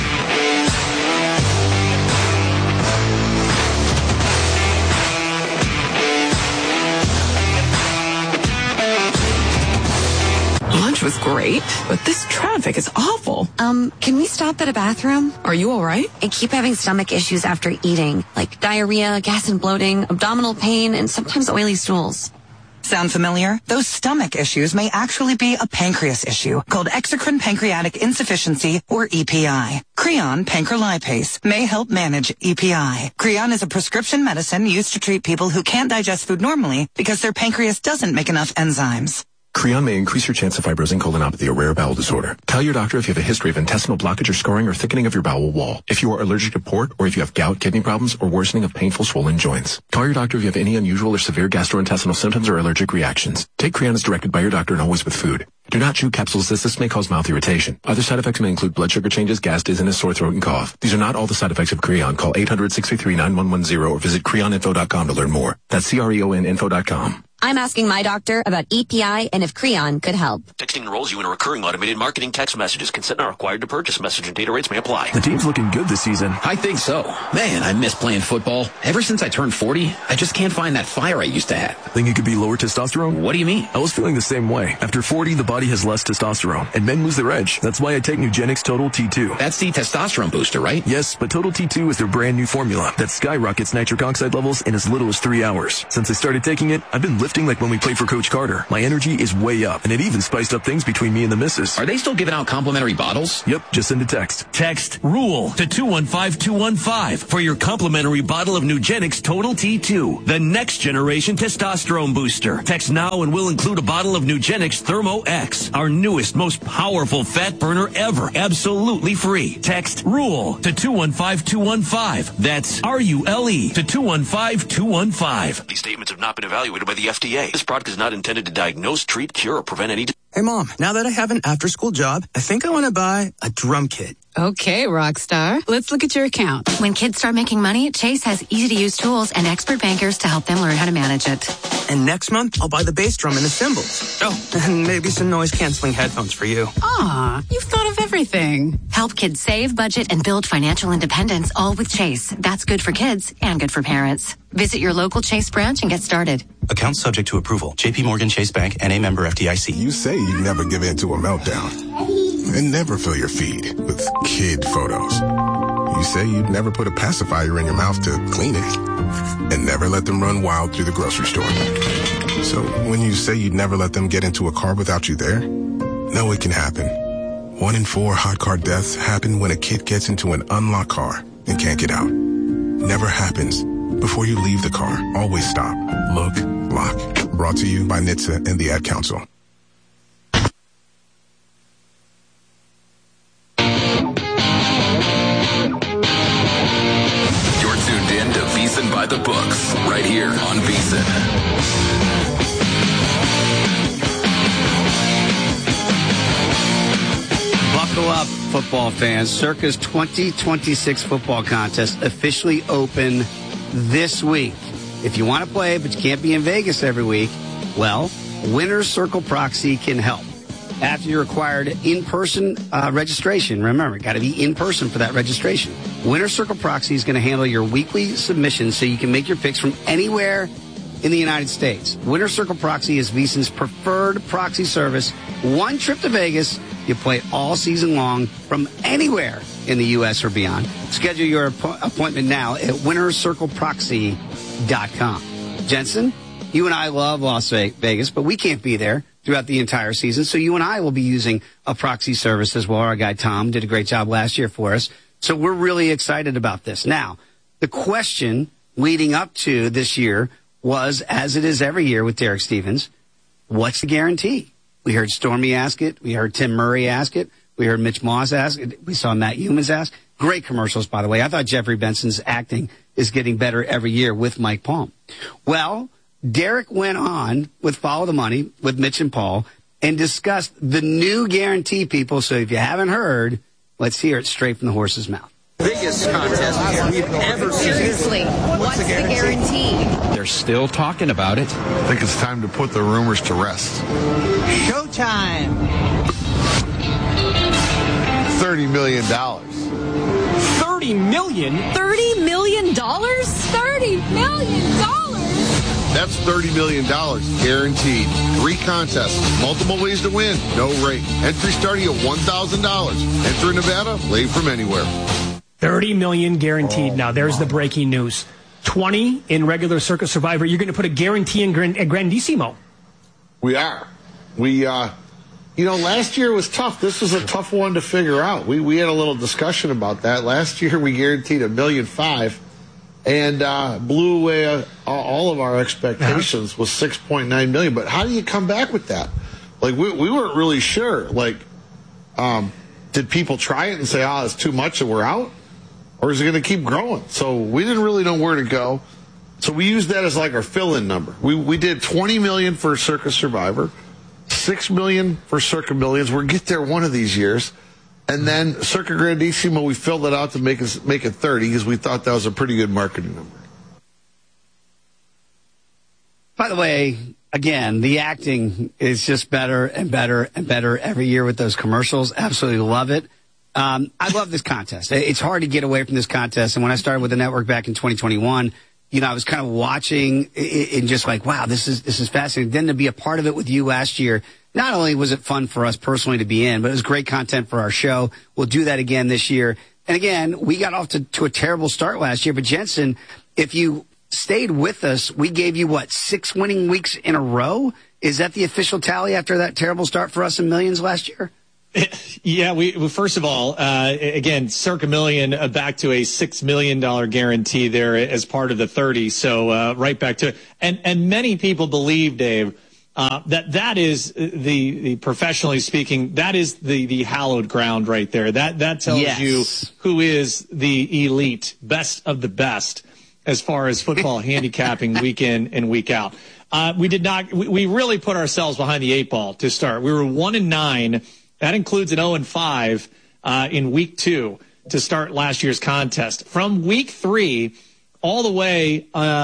Was great, but this traffic is awful.
Um, can we stop at a bathroom?
Are you all right?
I keep having stomach issues after eating, like diarrhea, gas and bloating, abdominal pain, and sometimes oily stools.
Sound familiar? Those stomach issues may actually be a pancreas issue called exocrine pancreatic insufficiency, or E P I. Creon pancrelipase may help manage E P I. Creon is a prescription medicine used to treat people who can't digest food normally because their pancreas doesn't make enough enzymes.
Creon may increase your chance of fibrosing colonopathy, a rare bowel disorder. Tell your doctor if you have a history of intestinal blockage or scarring or thickening of your bowel wall, if you are allergic to port, or if you have gout, kidney problems, or worsening of painful swollen joints. Call your doctor if you have any unusual or severe gastrointestinal symptoms or allergic reactions. Take Creon as directed by your doctor and always with food. Do not chew capsules as this may cause mouth irritation. Other side effects may include blood sugar changes, gas, dizziness, sore throat, and cough. These are not all the side effects of Creon. Call eight hundred, six three three, nine one one zero or visit creon info dot com to learn more. That's C R E O N info dot com.
I'm asking my doctor about E P I and if Creon could help.
Texting enrolls you in a recurring automated marketing text messages. Consent not required to purchase. Message and data rates may apply.
The team's looking good this season.
I think so. Man, I miss playing football. Ever since I turned forty, I just can't find that fire I used to have.
Think it could be lower testosterone?
What do you mean?
I was feeling the same way. After forty, the body has less testosterone, and men lose their edge. That's why I take Nugenix Total T two.
That's the testosterone booster, right?
Yes, but Total T two is their brand new formula that skyrockets nitric oxide levels in as little as three hours. Since I started taking it, I've been lifting like when we played for Coach Carter. My energy is way up, and it even spiced up things between me and the missus.
Are they still giving out complimentary bottles?
Yep, just send a text.
Text RULE to two one five two one five for your complimentary bottle of Nugenix Total T two, the next generation testosterone booster. Text now and we'll include a bottle of Nugenix Thermo X, our newest, most powerful fat burner ever, absolutely free. Text RULE to two one five two one five. That's R U L E to two one five two one five.
These statements have not been evaluated by the F D A. This product is not intended to diagnose, treat, cure, or prevent any...
Hey, Mom, now that I have an after-school job, I think I want to buy a drum kit.
Okay, Rockstar. Let's look at your account.
When kids start making money, Chase has easy-to-use tools and expert bankers to help them learn how to manage it.
And next month, I'll buy the bass drum and the cymbals. Oh, and maybe some noise-canceling headphones for you.
Aw, you've thought of everything.
Help kids save, budget, and build financial independence, all with Chase. That's good for kids and good for parents. Visit your local Chase branch and get started.
Account subject to approval. J P Morgan Chase Bank and a member F D I C.
You say you never give in to a meltdown and never fill your feed with kid photos. You say you'd never put a pacifier in your mouth to clean it and never let them run wild through the grocery store. So when you say you'd never let them get into a car without you there, no, it can happen. One in four hot car deaths happen when a kid gets into an unlocked car and can't get out. Never happens. Before you leave the car, always stop, look, lock. Brought to you by N H T S A and the Ad Council.
You're tuned in to VSiN by the Books, right here on VSiN.
Buckle up, football fans. Circa's twenty twenty-six football contest officially open this week. If you want to play, but you can't be in Vegas every week, well, Winner's Circle Proxy can help. After your required in-person uh, registration, remember, got to be in person for that registration. Winner's Circle Proxy is going to handle your weekly submissions so you can make your picks from anywhere in the United States. Winner's Circle Proxy is VSiN's preferred proxy service. One trip to Vegas, you play all season long from anywhere in the U S or beyond. Schedule your app- appointment now at winner circle proxy dot com. Jensen, you and I love Las Vegas, but we can't be there throughout the entire season, so you and I will be using a proxy service as well. Our guy Tom did a great job last year for us, so we're really excited about this. Now, the question leading up to this year was, as it is every year with Derek Stevens, what's the guarantee? We heard Stormy ask it. We heard Tim Murray ask it. We heard Mitch Moss ask it. We saw Matt Humans ask. Great commercials, by the way. I thought Jeffrey Benson's acting is getting better every year with Mike Palm. Well, Derek went on with Follow the Money with Mitch and Paul and discussed the new guarantee, people. So if you haven't heard, let's hear it straight from the horse's mouth.
Biggest contest we've ever seen.
Seriously, what's the guarantee?
They're still talking about it.
I think it's time to put the rumors to rest.
Showtime.
thirty million dollars.
thirty million dollars? thirty million dollars? thirty million dollars?
That's thirty million dollars guaranteed. Three contests, multiple ways to win, no rate. Entry starting at one thousand dollars. Enter in Nevada, play from anywhere.
thirty million dollars guaranteed. Oh, now, there's the breaking news. twenty in regular Circa Survivor. You're going to put a guarantee in Grand- Grandissimo.
We are. We, uh, you know, last year was tough. This was a tough one to figure out. We we had a little discussion about that. Last year we guaranteed a million five and uh, blew away uh, all of our expectations uh-huh. with six point nine million. But how do you come back with that? Like, we, we weren't really sure. Like, um, did people try it and say, oh, it's too much and we're out? Or is it going to keep growing? So we didn't really know where to go. So we used that as like our fill-in number. We we did twenty million dollars for Circa Survivor, six million dollars for Circa Millions. We'll get there one of these years. And then Circa Grandissimo, we filled it out to make it, make it thirty because we thought that was a pretty good marketing number.
By the way, again, the acting is just better and better and better every year with those commercials. Absolutely love it. Um, I love this contest. It's hard to get away from this contest. And when I started with the network back in twenty twenty-one, you know, I was kind of watching and just like, wow, this is this is fascinating. Then to be a part of it with you last year, not only was it fun for us personally to be in, but it was great content for our show. We'll do that again this year. And again, we got off to, to a terrible start last year. But Jensen, if you stayed with us, we gave you, what, six winning weeks in a row? Is that the official tally after that terrible start for us in Millions last year?
Yeah, we well, first of all, uh, again, circa million uh, back to a six million dollar guarantee there as part of the thirty. So uh, right back to it, and and many people believe, Dave, uh, that that is the the professionally speaking, that is the the hallowed ground right there. That that tells yes. you who is the elite, best of the best, as far as football handicapping week in and week out. Uh, we did not. We, we really put ourselves behind the eight ball to start. We were one and nine. That includes an oh and five uh, in week two to start last year's contest. From week three all the way uh,